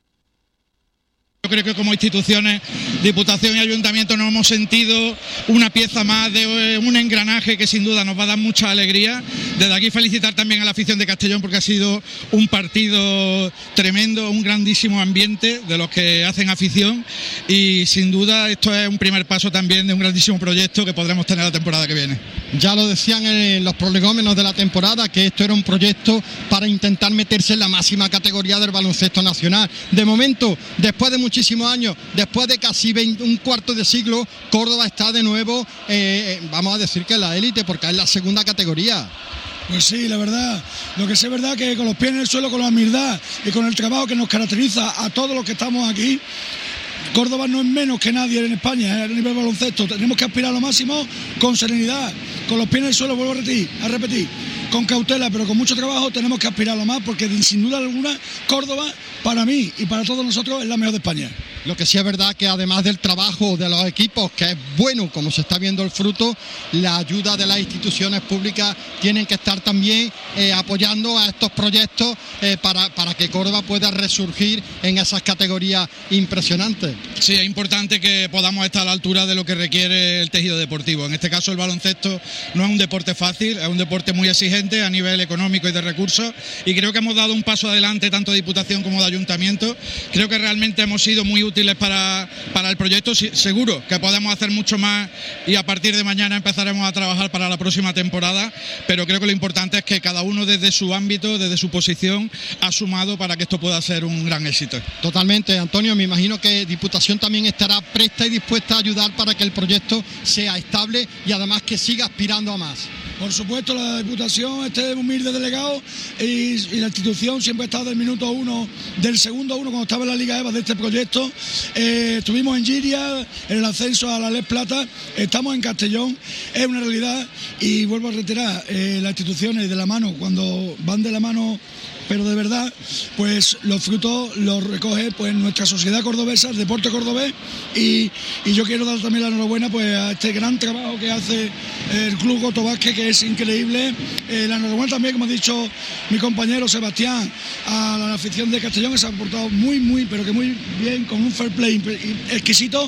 Yo creo que como instituciones, Diputación y Ayuntamiento, nos hemos sentido una pieza más de un engranaje que sin duda nos va a dar mucha alegría. Desde aquí felicitar también a la afición de Castellón porque ha sido un partido tremendo, un grandísimo ambiente de los que hacen afición y sin duda esto es un primer paso también de un grandísimo proyecto que podremos tener la temporada que viene. Ya lo decían en los prolegómenos de la temporada que esto era un proyecto para intentar meterse en la máxima categoría del baloncesto nacional. De momento, después de muchísimos años, después de casi veinte, un cuarto de siglo, Córdoba está de nuevo, eh, vamos a decir que en la élite, porque es la segunda categoría. Pues sí, la verdad, lo que sé es verdad que con los pies en el suelo, con la humildad y con el trabajo que nos caracteriza a todos los que estamos aquí, Córdoba no es menos que nadie en España, ¿eh? A nivel baloncesto. Tenemos que aspirar a lo máximo con serenidad, con los pies en el suelo, vuelvo a repetir, a repetir, con cautela, pero con mucho trabajo tenemos que aspirar a lo más, porque sin duda alguna Córdoba, para mí y para todos nosotros, es la mejor de España. Lo que sí es verdad que además del trabajo de los equipos, que es bueno, como se está viendo el fruto, la ayuda de las instituciones públicas tienen que estar también eh, apoyando a estos proyectos eh, para, para que Córdoba pueda resurgir en esas categorías impresionantes. Sí, es importante que podamos estar a la altura de lo que requiere el tejido deportivo. En este caso el baloncesto no es un deporte fácil, es un deporte muy exigente a nivel económico y de recursos, y creo que hemos dado un paso adelante tanto de Diputación como de Ayuntamiento. Creo que realmente hemos sido muy útiles para, para el proyecto. Seguro que podemos hacer mucho más y a partir de mañana empezaremos a trabajar para la próxima temporada, pero creo que lo importante es que cada uno desde su ámbito, desde su posición, ha sumado para que esto pueda ser un gran éxito. Totalmente, Antonio, me imagino que Diputación también estará presta y dispuesta a ayudar para que el proyecto sea estable y además que siga aspirando a más. Por supuesto, la Diputación, este humilde delegado y, y la institución siempre ha estado del minuto uno, del segundo uno, cuando estaba en la Liga EVA de este proyecto. Eh, estuvimos en Giria, en el ascenso a la Les Plata, estamos en Castellón, es una realidad y vuelvo a reiterar, eh, las instituciones de la mano, cuando van de la mano, pero de verdad, pues los frutos los recoge pues nuestra sociedad cordobesa, el deporte cordobés, y, y yo quiero dar también la enhorabuena pues a este gran trabajo que hace el Club Coto Vázquez, que es increíble. Eh, la enhorabuena también, como ha dicho mi compañero Sebastián, a la afición de Castellón, que se ha portado muy, muy, pero que muy bien, con un fair play exquisito,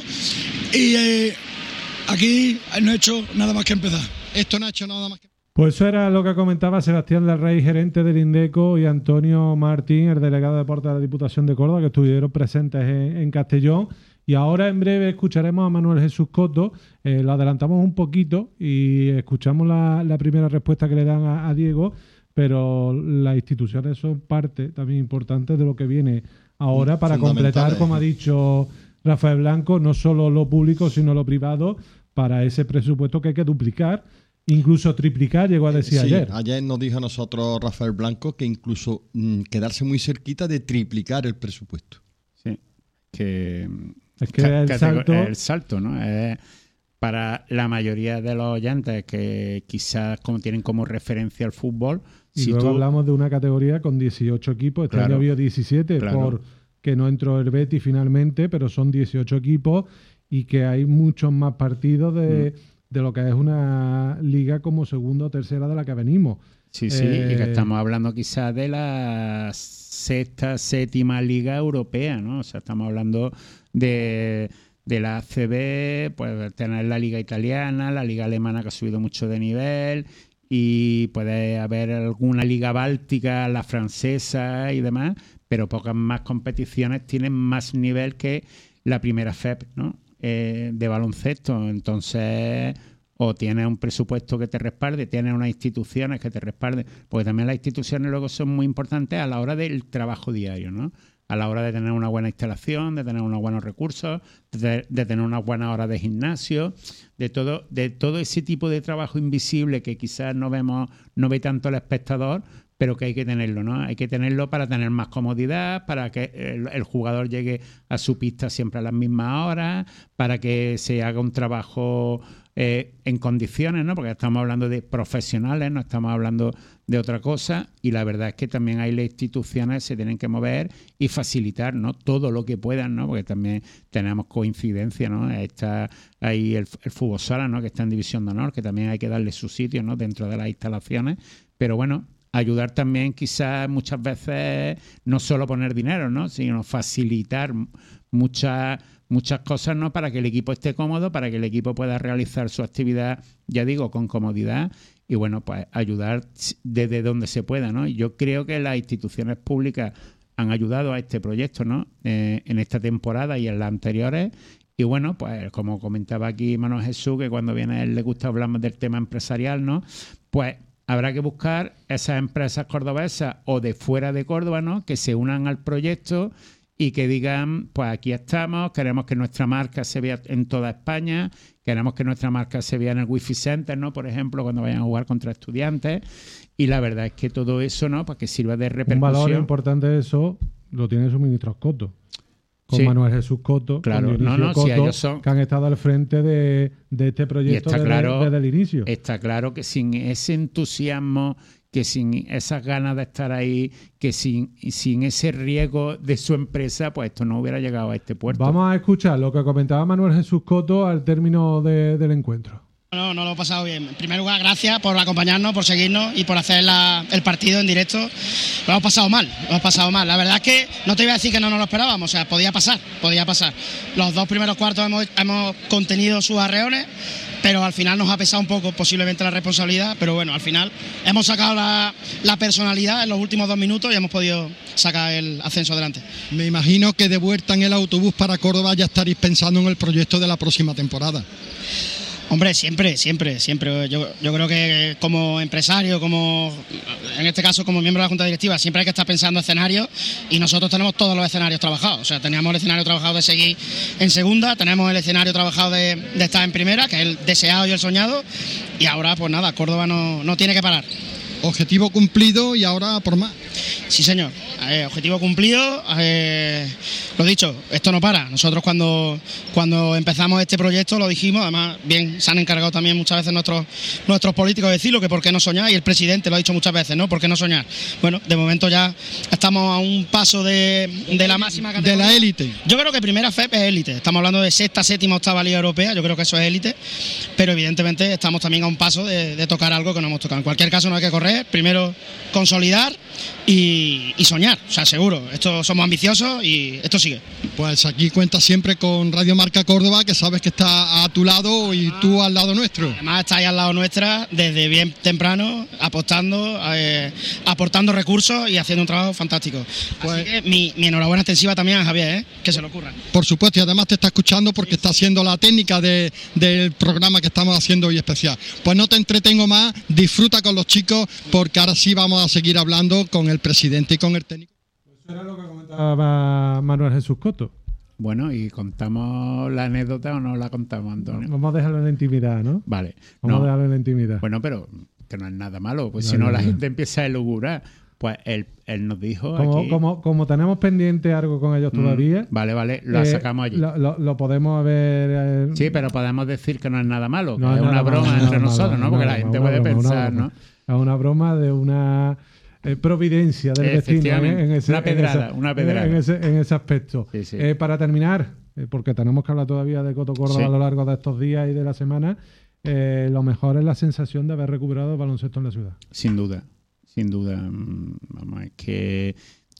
y eh, aquí no he hecho nada más que empezar. Esto no ha hecho nada más que Pues eso era lo que comentaba Sebastián del Rey, gerente del Indeco, y Antonio Martín, el delegado de deporte de la Diputación de Córdoba, que estuvieron presentes en, en Castellón. Y ahora en breve escucharemos a Manuel Jesús Coto. Eh, lo adelantamos un poquito y escuchamos la, la primera respuesta que le dan a, a Diego, pero las instituciones son parte también importante de lo que viene ahora para completar, como ha dicho Rafael Blanco, no solo lo público, sino lo privado, para ese presupuesto que hay que duplicar, incluso triplicar, llegó a decir sí, ayer. Ayer nos dijo a nosotros Rafael Blanco que incluso mmm, quedarse muy cerquita de triplicar el presupuesto. Sí, que es que el salto, el salto, ¿no? Es para la mayoría de los oyentes que quizás como tienen como referencia el fútbol. Y si luego tú... hablamos de una categoría con dieciocho equipos, este claro, año había diecisiete, claro, porque no entró el Betis finalmente, pero son dieciocho equipos y que hay muchos más partidos de... Mm. de lo que es una liga como segunda o tercera de la que venimos. Sí, sí, eh, y que estamos hablando quizás de la sexta, séptima liga europea, ¿no? O sea, estamos hablando de, de la A C B, pues tener la liga italiana, la liga alemana que ha subido mucho de nivel, y puede haber alguna liga báltica, la francesa y demás, pero pocas más competiciones tienen más nivel que la primera F E P, ¿no? Eh, de baloncesto. Entonces, o tienes un presupuesto que te respalde, tienes unas instituciones que te respalden, porque también las instituciones luego son muy importantes a la hora del trabajo diario, ¿no? A la hora de tener una buena instalación, de tener unos buenos recursos, de, de tener unas buenas horas de gimnasio, de todo, de todo ese tipo de trabajo invisible que quizás no vemos, no ve tanto el espectador, pero que hay que tenerlo, ¿no? Hay que tenerlo para tener más comodidad, para que el, el jugador llegue a su pista siempre a las mismas horas, para que se haga un trabajo eh, en condiciones, ¿no? Porque estamos hablando de profesionales, no estamos hablando de otra cosa, y la verdad es que también ahí las instituciones se tienen que mover y facilitar, ¿no? Todo lo que puedan, ¿no? Porque también tenemos coincidencia, ¿no? Está ahí el, el fútbol sala, ¿no? Que está en División de Honor, que también hay que darle su sitio, ¿no? Dentro de las instalaciones, pero bueno, ayudar también quizás muchas veces no solo poner dinero, ¿no? Sino facilitar muchas muchas cosas, ¿no? Para que el equipo esté cómodo, para que el equipo pueda realizar su actividad, ya digo, con comodidad, y bueno, pues ayudar desde donde se pueda, ¿no? Y yo creo que las instituciones públicas han ayudado a este proyecto, ¿no? Eh, en esta temporada y en las anteriores. Y bueno, pues como comentaba aquí Manuel Jesús, que cuando viene a él le gusta hablar más del tema empresarial, ¿no? Pues habrá que buscar esas empresas cordobesas o de fuera de Córdoba, ¿no? Que se unan al proyecto y que digan, pues aquí estamos, queremos que nuestra marca se vea en toda España, queremos que nuestra marca se vea en el Wi-Fi Center, ¿no? Por ejemplo, cuando vayan a jugar contra estudiantes. Y la verdad es que todo eso, ¿no? Para que sirva de repercusión. Un valor importante de eso lo tiene su ministro Coto. Con sí. Manuel Jesús Coto, claro, con no, no, Coto, si ellos son... que han estado al frente de, de este proyecto desde, claro, desde el inicio. Está claro que sin ese entusiasmo, que sin esas ganas de estar ahí, que sin, sin ese riesgo de su empresa, pues esto no hubiera llegado a este puerto. Vamos a escuchar lo que comentaba Manuel Jesús Coto al término de, del encuentro. No, no lo he pasado bien. En primer lugar, gracias por acompañarnos, por seguirnos y por hacer la, el partido en directo. Lo hemos pasado mal, lo hemos pasado mal. La verdad es que no te iba a decir que no nos lo esperábamos, o sea, podía pasar, podía pasar. Los dos primeros cuartos hemos, hemos contenido sus arreones, pero al final nos ha pesado un poco posiblemente la responsabilidad, pero bueno, al final hemos sacado la, la personalidad en los últimos dos minutos y hemos podido sacar el ascenso adelante. Me imagino que de vuelta en el autobús para Córdoba ya estaréis pensando en el proyecto de la próxima temporada. Hombre, siempre, siempre, siempre. Yo, yo creo que como empresario, como en este caso como miembro de la Junta Directiva, siempre hay que estar pensando escenarios y nosotros tenemos todos los escenarios trabajados. O sea, teníamos el escenario trabajado de seguir en segunda, tenemos el escenario trabajado de, de estar en primera, que es el deseado y el soñado, y ahora pues nada, Córdoba no, no tiene que parar. Objetivo cumplido y ahora por más. Sí, señor. Eh, objetivo cumplido. Eh, lo dicho, esto no para. Nosotros cuando, cuando empezamos este proyecto lo dijimos, además bien se han encargado también muchas veces nuestros, nuestros políticos de decirlo, que por qué no soñar, y el presidente lo ha dicho muchas veces, ¿no? ¿Por qué no soñar? Bueno, de momento ya estamos a un paso de, de la máxima categoría. De la élite. Yo creo que primera F E P es élite. Estamos hablando de sexta, séptima, octava Liga Europea, yo creo que eso es élite, pero evidentemente estamos también a un paso de, de tocar algo que no hemos tocado. En cualquier caso no hay que correr, primero consolidar y, y soñar, o sea, seguro. Esto somos ambiciosos y esto sigue. Pues aquí cuentas siempre con Radio Marca Córdoba, que sabes que está a tu lado y tú al lado nuestro. Además está ahí al lado nuestra desde bien temprano, apostando, eh, aportando recursos y haciendo un trabajo fantástico. Pues, así que mi, mi enhorabuena extensiva también a Javier, ¿eh? Que se lo ocurra. Por supuesto, y además te está escuchando porque sí, está haciendo la técnica de, del programa que estamos haciendo hoy especial. Pues no te entretengo más, disfruta con los chicos porque ahora sí vamos a seguir hablando con el presidente y con el técnico. Eso era lo que comentaba. a Manuel Jesús Coto. Bueno, ¿y contamos la anécdota o no la contamos, Antonio? Vamos a dejarlo en la intimidad, ¿no? Vale. Vamos no. a dejarlo en la intimidad. Bueno, pero que no es nada malo, pues Vale, si no la vale. gente empieza a elugurar. Pues él, él nos dijo Como, aquí... como, como tenemos pendiente algo con ellos todavía... Mm, vale, vale, lo eh, sacamos allí. Lo, lo, lo podemos ver... Eh, sí, pero podemos decir que no es nada malo, que no es una nada broma malo, entre nada nosotros, malo, ¿no? Porque una la broma, gente una puede broma, una pensar, broma. ¿no? Es una broma de una eh, providencia del destino ¿eh? en ese, una pedrada, en ese, una pedrada. En ese, en ese aspecto. Sí, sí. Eh, para terminar, eh, porque tenemos que hablar todavía de Coto Córdoba Sí. a lo largo de estos días y de la semana, eh, lo mejor es la sensación de haber recuperado el baloncesto en la ciudad. Sin duda, sin duda. Vamos, es que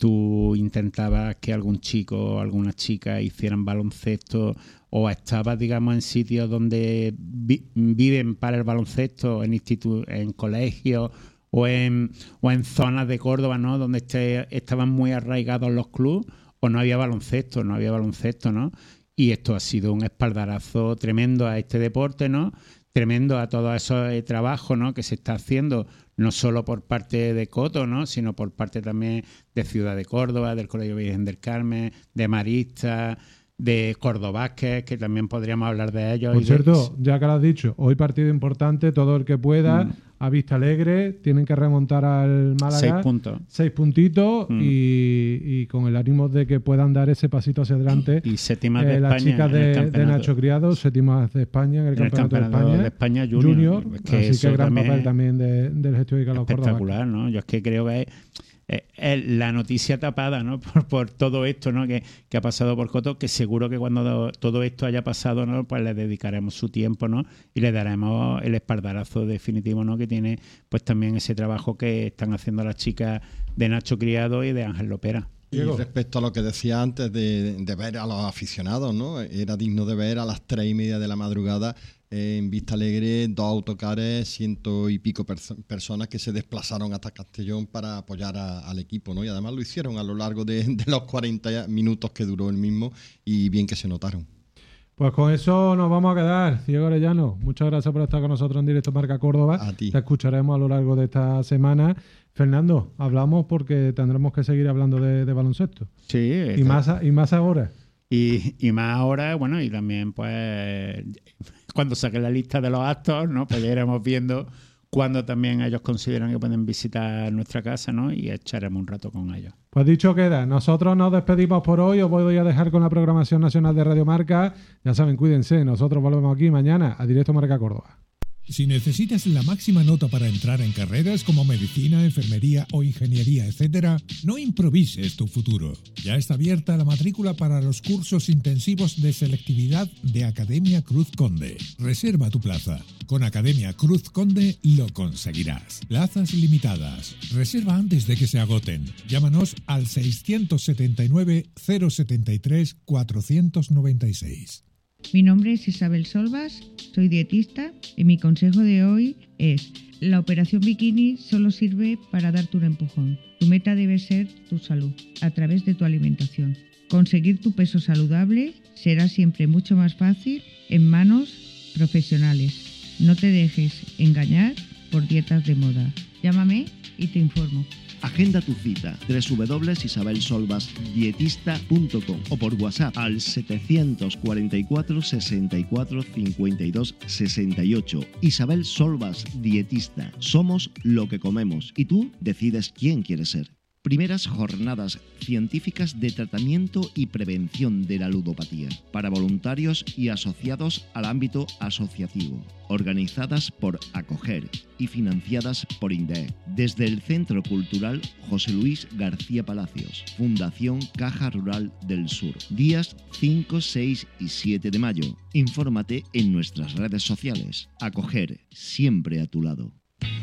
tú intentabas que algún chico o alguna chica hicieran baloncesto o estabas, digamos, en sitios donde vi- viven para el baloncesto, en institu- en colegios o en, o en zonas de Córdoba, ¿no? Donde este, estaban muy arraigados los clubes o no había baloncesto, no había baloncesto, ¿no? Y esto ha sido un espaldarazo tremendo a este deporte, ¿no? Tremendo a todo ese trabajo, ¿no? Que se está haciendo no solo por parte de Coto, ¿no? Sino por parte también de Ciudad de Córdoba, del Colegio Virgen del Carmen, de Maristas, de Cordobásquez, que también podríamos hablar de ellos. Por y de- cierto, ya que lo has dicho, hoy partido importante, todo el que pueda, Mm. a Vista Alegre, tienen que remontar al Málaga. Seis puntos. Seis puntitos Mm. y, y con el ánimo de que puedan dar ese pasito hacia adelante. Y séptimas de Eh, las España chicas en el de, de campeonato. Nacho Criado, séptimas de España en el, En el campeonato, campeonato de de España, España Junior. Es que así eso que gran también papel es también de, del gestión de Carlos Córdoba. Espectacular, ¿no? Yo es que creo que es, es- es la noticia tapada, ¿no? Por, por todo esto, ¿no? Que, que ha pasado por Coto, que seguro que cuando todo esto haya pasado, ¿no? Pues le dedicaremos su tiempo, ¿no? Y le daremos el espaldarazo definitivo, ¿no? Que tiene, pues también ese trabajo que están haciendo las chicas de Nacho Criado y de Ángel Lopera. Y respecto a lo que decía antes de, de ver a los aficionados, ¿no? Era digno de ver a las tres y media de la madrugada eh, en Vista Alegre dos autocares, ciento y pico perso- personas que se desplazaron hasta Castellón para apoyar a- al equipo, ¿no? Y además lo hicieron a lo largo de, de los cuarenta minutos que duró el mismo y bien que se notaron. Pues con eso nos vamos a quedar. Diego Arellano, muchas gracias por estar con nosotros en directo Marca Córdoba. A ti. Te escucharemos a lo largo de esta semana. Fernando, hablamos porque tendremos que seguir hablando de, de baloncesto. Sí. Y esto- más, a- y más ahora. Y, y más ahora, bueno, y también pues cuando saque la lista de los actos, ¿no? Pues ya iremos viendo cuándo también ellos consideran que pueden visitar nuestra casa, ¿no? Y echaremos un rato con ellos. Pues dicho queda, nosotros nos despedimos por hoy. Os voy a dejar con la programación nacional de Radio Marca. Ya saben, cuídense. Nosotros volvemos aquí mañana a Directo Marca Córdoba. Si necesitas la máxima nota para entrar en carreras como medicina, enfermería o ingeniería, etcétera, no improvises tu futuro. Ya está abierta la matrícula para los cursos intensivos de selectividad de Academia Cruz Conde. Reserva tu plaza. Con Academia Cruz Conde lo conseguirás. Plazas limitadas. Reserva antes de que se agoten. Llámanos al seiscientos setenta y nueve, cero setenta y tres, cuatrocientos noventa y seis. Mi nombre es Isabel Solvas, soy dietista y mi consejo de hoy es: la operación bikini solo sirve para darte un empujón. Tu meta debe ser tu salud a través de tu alimentación. Conseguir tu peso saludable será siempre mucho más fácil en manos profesionales. No te dejes engañar por dietas de moda. Llámame y te informo. Agenda tu cita doble u doble u doble u punto isabel solvas dietista punto com o por WhatsApp al setecientos cuarenta y cuatro, sesenta y cuatro, cincuenta y dos, sesenta y ocho. Isabel Solvas Dietista. Somos lo que comemos y tú decides quién quieres ser. Primeras jornadas científicas de tratamiento y prevención de la ludopatía para voluntarios y asociados al ámbito asociativo, organizadas por Acoger y financiadas por INDEE. Desde el Centro Cultural José Luis García Palacios, Fundación Caja Rural del Sur. Días cinco, seis y siete de mayo. Infórmate en nuestras redes sociales. Acoger, siempre a tu lado.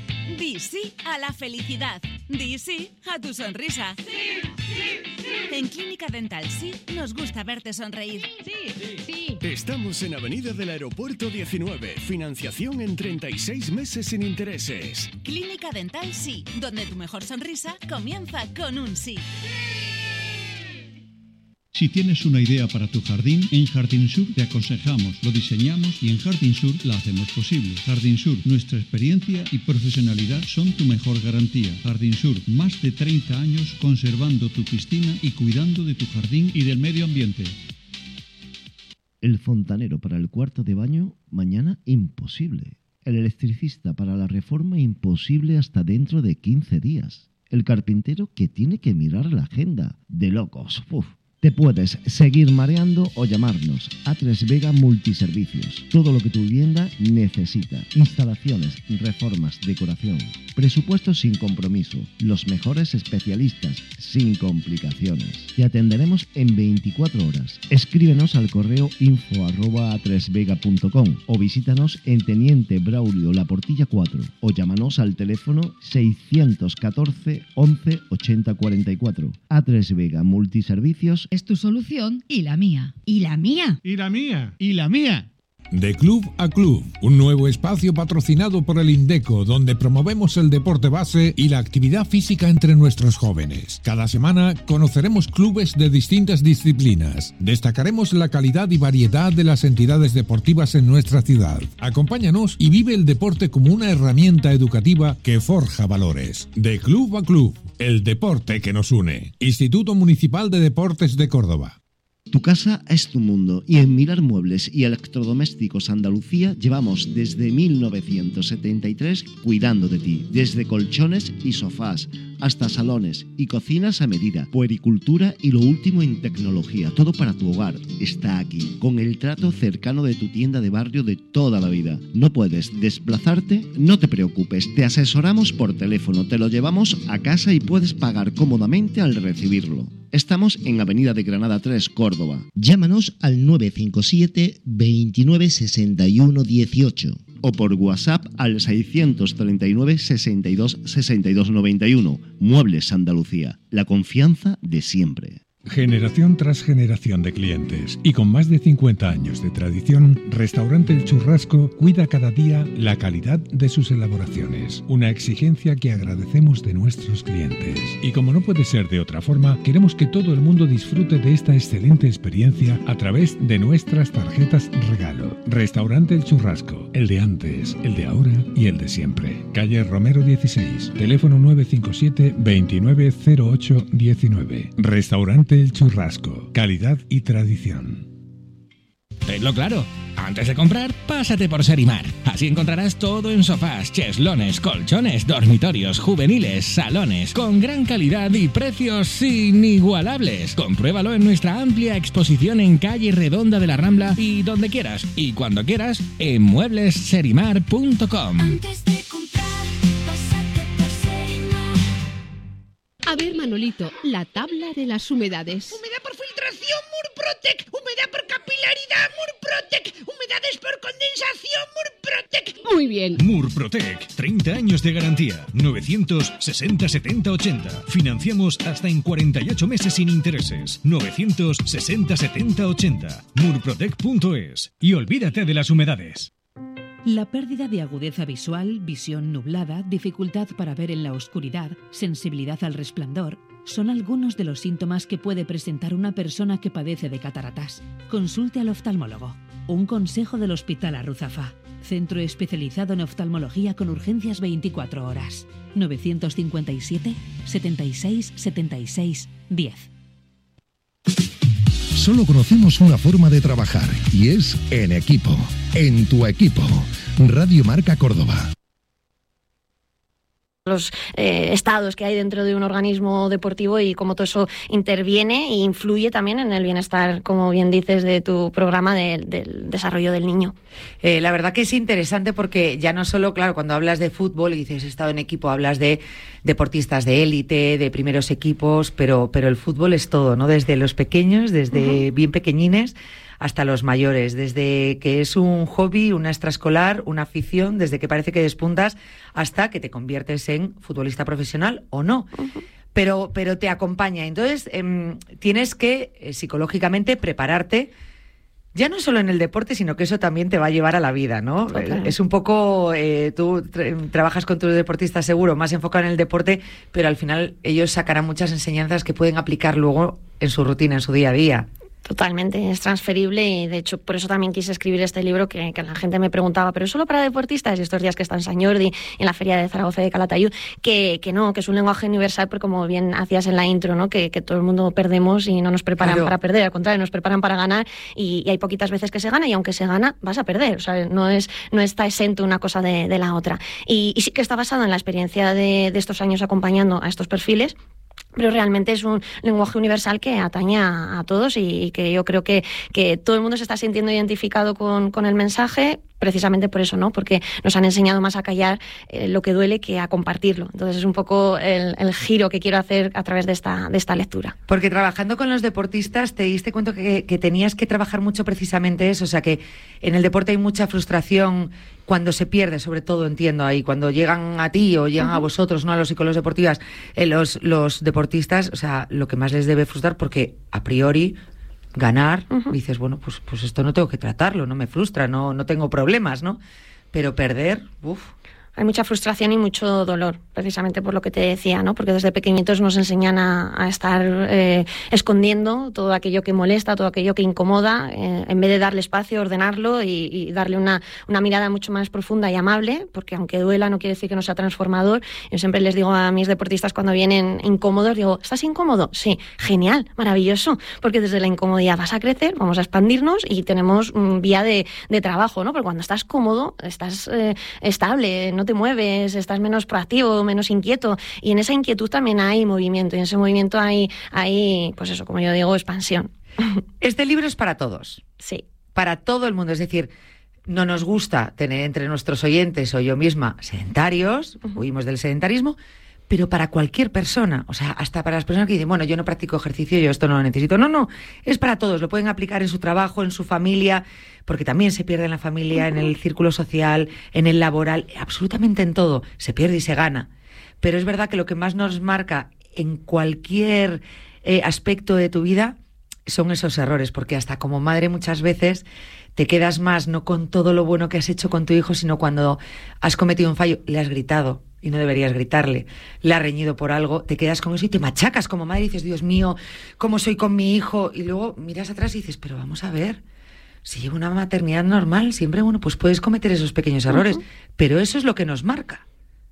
Di sí a la felicidad. Di sí a tu sonrisa. Sí, sí, sí. En Clínica Dental Sí nos gusta verte sonreír. Sí, sí. Estamos en Avenida del Aeropuerto diecinueve. Financiación en treinta y seis meses sin intereses. Clínica Dental Sí, donde tu mejor sonrisa comienza con un sí. Si tienes una idea para tu jardín, en Jardín Sur te aconsejamos, lo diseñamos y en Jardín Sur la hacemos posible. Jardín Sur, nuestra experiencia y profesionalidad son tu mejor garantía. Jardín Sur, más de treinta años conservando tu piscina y cuidando de tu jardín y del medio ambiente. El fontanero para el cuarto de baño, mañana imposible. El electricista para la reforma, imposible hasta dentro de quince días. El carpintero que tiene que mirar la agenda. De locos. Uf. Te puedes seguir mareando o llamarnos. A tres Vega Multiservicios. Todo lo que tu vivienda necesita. Instalaciones, reformas, decoración. Presupuestos sin compromiso. Los mejores especialistas, sin complicaciones. Te atenderemos en veinticuatro horas. Escríbenos al correo info arroba a tres vega punto com o visítanos en Teniente Braulio La Portilla cuatro o llámanos al teléfono seiscientos catorce once ochenta cuarenta y cuatro. A tres Vega Multiservicios es tu solución y la mía. ¿Y la mía? ¿Y la mía? ¿Y la mía? De Club a Club, un nuevo espacio patrocinado por el Indeco, donde promovemos el deporte base y la actividad física entre nuestros jóvenes. Cada semana conoceremos clubes de distintas disciplinas. Destacaremos la calidad y variedad de las entidades deportivas en nuestra ciudad. Acompáñanos y vive el deporte como una herramienta educativa que forja valores. De Club a Club, el deporte que nos une. Instituto Municipal de Deportes de Córdoba. Tu casa es tu mundo y en Milar Muebles y Electrodomésticos Andalucía llevamos desde mil novecientos setenta y tres cuidando de ti, desde colchones y sofás hasta salones y cocinas a medida, puericultura y lo último en tecnología, todo para tu hogar está aquí, con el trato cercano de tu tienda de barrio de toda la vida. ¿No puedes desplazarte? No te preocupes, te asesoramos por teléfono, te lo llevamos a casa y puedes pagar cómodamente al recibirlo. Estamos en Avenida de Granada tres, Córdoba. Llámanos al nueve cinco siete veintinueve sesenta y uno dieciocho o por WhatsApp al seiscientos treinta y nueve sesenta y dos sesenta y dos noventa y uno. Muebles Andalucía, la confianza de siempre. Generación tras generación de clientes y con más de cincuenta años de tradición, Restaurante El Churrasco cuida cada día la calidad de sus elaboraciones, una exigencia que agradecemos de nuestros clientes. Y como no puede ser de otra forma, queremos que todo el mundo disfrute de esta excelente experiencia a través de nuestras tarjetas regalo. Restaurante El Churrasco, el de antes, el de ahora y el de siempre. Calle Romero dieciséis, teléfono nueve cinco siete veintinueve cero ocho diecinueve. Restaurante El Churrasco, calidad y tradición. Tenlo claro, antes de comprar, pásate por Serimar. Así encontrarás todo en sofás, cheslones, colchones, dormitorios, juveniles, salones, con gran calidad y precios inigualables. Compruébalo en nuestra amplia exposición en calle Redonda de la Rambla y donde quieras y cuando quieras en muebles serimar punto com. A ver, Manolito, la tabla de las humedades. Humedad por filtración, Murprotec. Humedad por capilaridad, Murprotec. Humedades por condensación, Murprotec. Muy bien. Murprotec, treinta años de garantía. novecientos sesenta setenta ochenta. Financiamos hasta en cuarenta y ocho meses sin intereses. novecientos sesenta setenta ochenta. murprotec punto es. Y olvídate de las humedades. La pérdida de agudeza visual, visión nublada, dificultad para ver en la oscuridad, sensibilidad al resplandor, son algunos de los síntomas que puede presentar una persona que padece de cataratas. Consulte al oftalmólogo. Un consejo del Hospital Arruzafa. Centro especializado en oftalmología con urgencias veinticuatro horas. novecientos cincuenta y siete setenta y seis setenta y seis diez. Solo conocemos una forma de trabajar y es en equipo. En tu equipo. Radio Marca Córdoba. Los eh, estados que hay dentro de un organismo deportivo y cómo todo eso interviene e influye también en el bienestar, como bien dices, de tu programa de, del desarrollo del niño. Eh, la verdad que es interesante porque ya no solo, claro, cuando hablas de fútbol y dices estado en equipo, hablas de deportistas de élite, de primeros equipos, pero, pero el fútbol es todo, ¿no? Desde los pequeños, desde uh-huh. bien pequeñines, hasta los mayores, desde que es un hobby, una extraescolar, una afición, desde que parece que despuntas hasta que te conviertes en futbolista profesional o no. Uh-huh. Pero, pero te acompaña. Entonces, eh, tienes que eh, psicológicamente prepararte Ya no solo en el deporte, sino que eso también te va a llevar a la vida, ¿no? Total. Es un poco, eh, tú tra- trabajas con tus deportistas seguro, más enfocado en el deporte, pero al final ellos sacarán muchas enseñanzas que pueden aplicar luego en su rutina, en su día a día. Totalmente, es transferible y de hecho por eso también quise escribir este libro que, que la gente me preguntaba, ¿pero solo para deportistas? Y estos días que está en San Jordi, en la Feria de Zaragoza de Calatayud, que, que no, que es un lenguaje universal, porque como bien hacías en la intro, ¿no? que, que todo el mundo perdemos y no nos preparan claro. para perder, al contrario, nos preparan para ganar y, y hay poquitas veces que se gana y aunque se gana vas a perder, o sea, no, es, no está exento una cosa de, de la otra. Y, y sí que está basado en la experiencia de, de estos años acompañando a estos perfiles, pero realmente es un lenguaje universal que atañe a, a todos y, y que yo creo que, que todo el mundo se está sintiendo identificado con, con el mensaje, precisamente por eso, ¿no? Porque nos han enseñado más a callar eh, lo que duele que a compartirlo. Entonces es un poco el, el giro que quiero hacer a través de esta, de esta lectura. Porque trabajando con los deportistas te diste cuenta que, que tenías que trabajar mucho precisamente eso, o sea que en el deporte hay mucha frustración cuando se pierde, sobre todo entiendo ahí, cuando llegan a ti o llegan uh-huh. a vosotros, no a los psicólogos deportivas, eh, los, los deportistas, o sea, lo que más les debe frustrar, porque a priori ganar, uh-huh. dices, bueno, pues, pues esto no tengo que tratarlo, no me frustra, no, no tengo problemas, ¿no? Pero perder, uff. Hay mucha frustración y mucho dolor, precisamente por lo que te decía, ¿no? Porque desde pequeñitos nos enseñan a, a estar eh, escondiendo todo aquello que molesta, todo aquello que incomoda, eh, en vez de darle espacio, ordenarlo y, y darle una, una mirada mucho más profunda y amable, porque aunque duela no quiere decir que no sea transformador. Yo siempre les digo a mis deportistas cuando vienen incómodos, digo, ¿estás incómodo? Sí, genial, maravilloso, porque desde la incomodidad vas a crecer, vamos a expandirnos y tenemos un vía de, de trabajo, ¿no? Porque cuando estás cómodo, estás eh, estable, no te mueves, estás menos proactivo, menos inquieto, y en esa inquietud también hay movimiento, y en ese movimiento hay, hay pues eso, como yo digo, expansión. Este libro es para todos. Sí. Para todo el mundo, es decir, no nos gusta tener entre nuestros oyentes o yo misma sedentarios, uh-huh. huimos del sedentarismo, pero para cualquier persona, o sea, hasta para las personas que dicen, bueno, yo no practico ejercicio, yo esto no lo necesito. No, no, es para todos, lo pueden aplicar en su trabajo, en su familia, porque también se pierde en la familia, en el círculo social, en el laboral, absolutamente en todo, se pierde y se gana. Pero es verdad que lo que más nos marca en cualquier eh, aspecto de tu vida son esos errores, porque hasta como madre muchas veces te quedas más no con todo lo bueno que has hecho con tu hijo, sino cuando has cometido un fallo, le has gritado y no deberías gritarle, le has reñido por algo, te quedas con eso y te machacas como madre y dices, Dios mío, ¿cómo soy con mi hijo? Y luego miras atrás y dices, pero vamos a ver, si llevo una maternidad normal, siempre, bueno, pues puedes cometer esos pequeños errores, uh-huh. pero eso es lo que nos marca,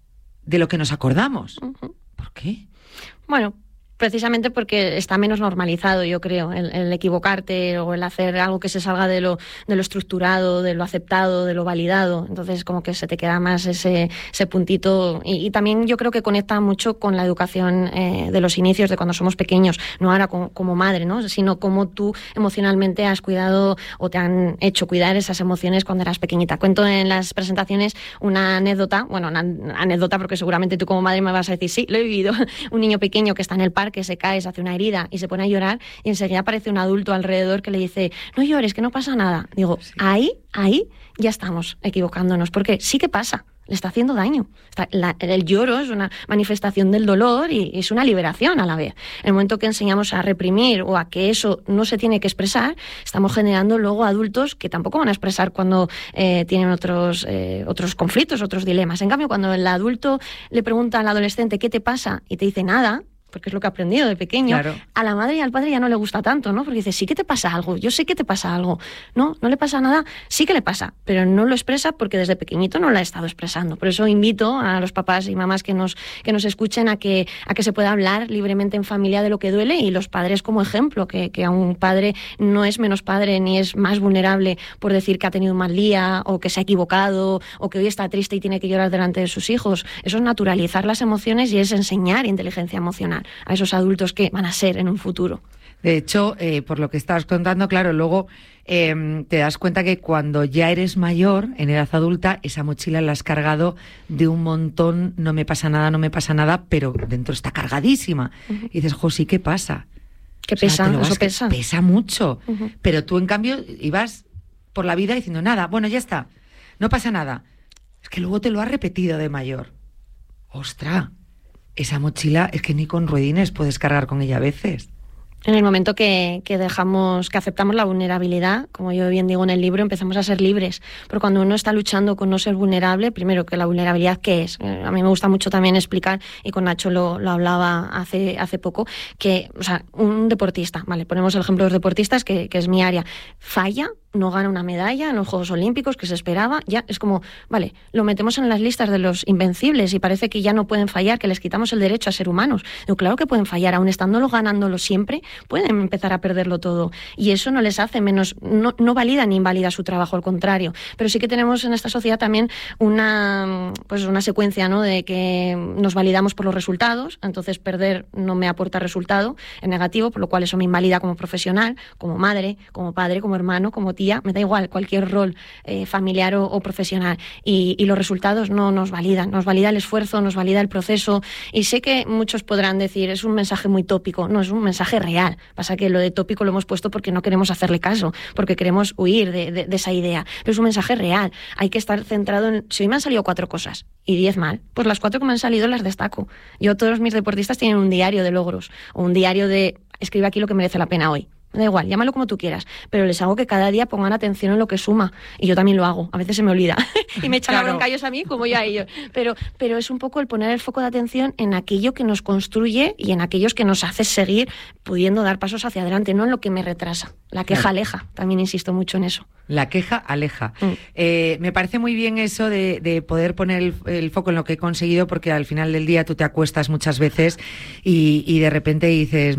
de lo que nos acordamos. Uh-huh. ¿Por qué? Bueno, precisamente porque está menos normalizado, yo creo, el, el equivocarte o el hacer algo que se salga de lo, de lo estructurado, de lo aceptado, de lo validado. Entonces, como que se te queda más ese, ese puntito. Y, y también yo creo que conecta mucho con la educación eh, de los inicios, de cuando somos pequeños, no ahora como, como madre, ¿no? Sino cómo tú emocionalmente has cuidado o te han hecho cuidar esas emociones cuando eras pequeñita. Cuento en las presentaciones una anécdota, bueno, una anécdota porque seguramente tú como madre me vas a decir, sí, lo he vivido. Un niño pequeño que está en el parque, que se cae, se hace una herida y se pone a llorar y enseguida aparece un adulto alrededor que le dice, no llores, que no pasa nada. Digo, sí. ahí, ahí ya estamos equivocándonos, porque sí que pasa, le está haciendo daño. Está, la, el lloro es una manifestación del dolor y es una liberación a la vez. En el momento que enseñamos a reprimir o a que eso no se tiene que expresar, estamos generando luego adultos que tampoco van a expresar cuando eh, tienen otros, eh, otros conflictos, otros dilemas. En cambio, cuando el adulto le pregunta al adolescente, ¿qué te pasa? Y te dice nada, porque es lo que ha aprendido de pequeño, claro. A la madre y al padre ya no le gusta tanto, ¿no? Porque dice, sí que te pasa algo, yo sé que te pasa algo. No, no le pasa nada, sí que le pasa, pero no lo expresa porque desde pequeñito no lo ha estado expresando. Por eso invito a los papás y mamás que nos, que nos escuchen a que, a que se pueda hablar libremente en familia de lo que duele, y los padres como ejemplo, que, que a un padre no es menos padre ni es más vulnerable por decir que ha tenido un mal día o que se ha equivocado o que hoy está triste y tiene que llorar delante de sus hijos. Eso es naturalizar las emociones y es enseñar inteligencia emocional a esos adultos que van a ser en un futuro. De hecho, eh, por lo que estabas contando, claro, luego eh, te das cuenta que cuando ya eres mayor, en edad adulta, esa mochila la has cargado de un montón, no me pasa nada, no me pasa nada, pero dentro está cargadísima. Uh-huh. Y dices, jo, sí, ¿qué pasa? ¿Qué pesa? O sea, eso pesa. Pesa mucho. Uh-huh. Pero tú, en cambio, ibas por la vida diciendo, nada, bueno, ya está, no pasa nada. Es que luego te lo has repetido de mayor. ¡Ostras! Esa mochila es que ni con ruedines puedes cargar con ella a veces. En el momento que, que dejamos, que aceptamos la vulnerabilidad, como yo bien digo en el libro, empezamos a ser libres. Pero cuando uno está luchando con no ser vulnerable, primero que la vulnerabilidad, ¿qué es? A mí me gusta mucho también explicar, y con Nacho lo, lo hablaba hace, hace poco, que, o sea, un deportista, vale, ponemos el ejemplo de los deportistas, que, que es mi área, falla, no gana una medalla en los Juegos Olímpicos que se esperaba, ya es como, vale, lo metemos en las listas de los invencibles y parece que ya no pueden fallar, que les quitamos el derecho a ser humanos. Digo, claro que pueden fallar, aun estándolo ganándolo siempre, pueden empezar a perderlo todo. Y eso no les hace menos, no, no valida ni invalida su trabajo, al contrario. Pero sí que tenemos en esta sociedad también una, pues una secuencia, ¿no?, de que nos validamos por los resultados, entonces perder no me aporta resultado en negativo, por lo cual eso me invalida como profesional, como madre, como padre, como hermano, como tía, me da igual cualquier rol eh, familiar o, o profesional. Y, y los resultados no nos validan, nos valida el esfuerzo, nos valida el proceso. Y sé que muchos podrán decir, es un mensaje muy tópico. No, es un mensaje real. Pasa que lo de tópico lo hemos puesto porque no queremos hacerle caso, porque queremos huir de, de, de esa idea. Pero es un mensaje real. Hay que estar centrado en, si hoy me han salido cuatro cosas y diez mal, pues las cuatro que me han salido las destaco. Yo, todos mis deportistas tienen un diario de logros, o un diario de, escribe aquí lo que merece la pena hoy. Da igual, llámalo como tú quieras, pero les hago que cada día pongan atención en lo que suma. Y yo también lo hago, a veces se me olvida. Y me echan claro. la bronca ellos a mí como yo a ellos. Pero, pero es un poco el poner el foco de atención en aquello que nos construye y en aquellos que nos hace seguir pudiendo dar pasos hacia adelante, no en lo que me retrasa. La queja claro. aleja, también insisto mucho en eso. La queja aleja. Mm. Eh, me parece muy bien eso de, de poder poner el, el foco en lo que he conseguido, porque al final del día tú te acuestas muchas veces y, y de repente dices...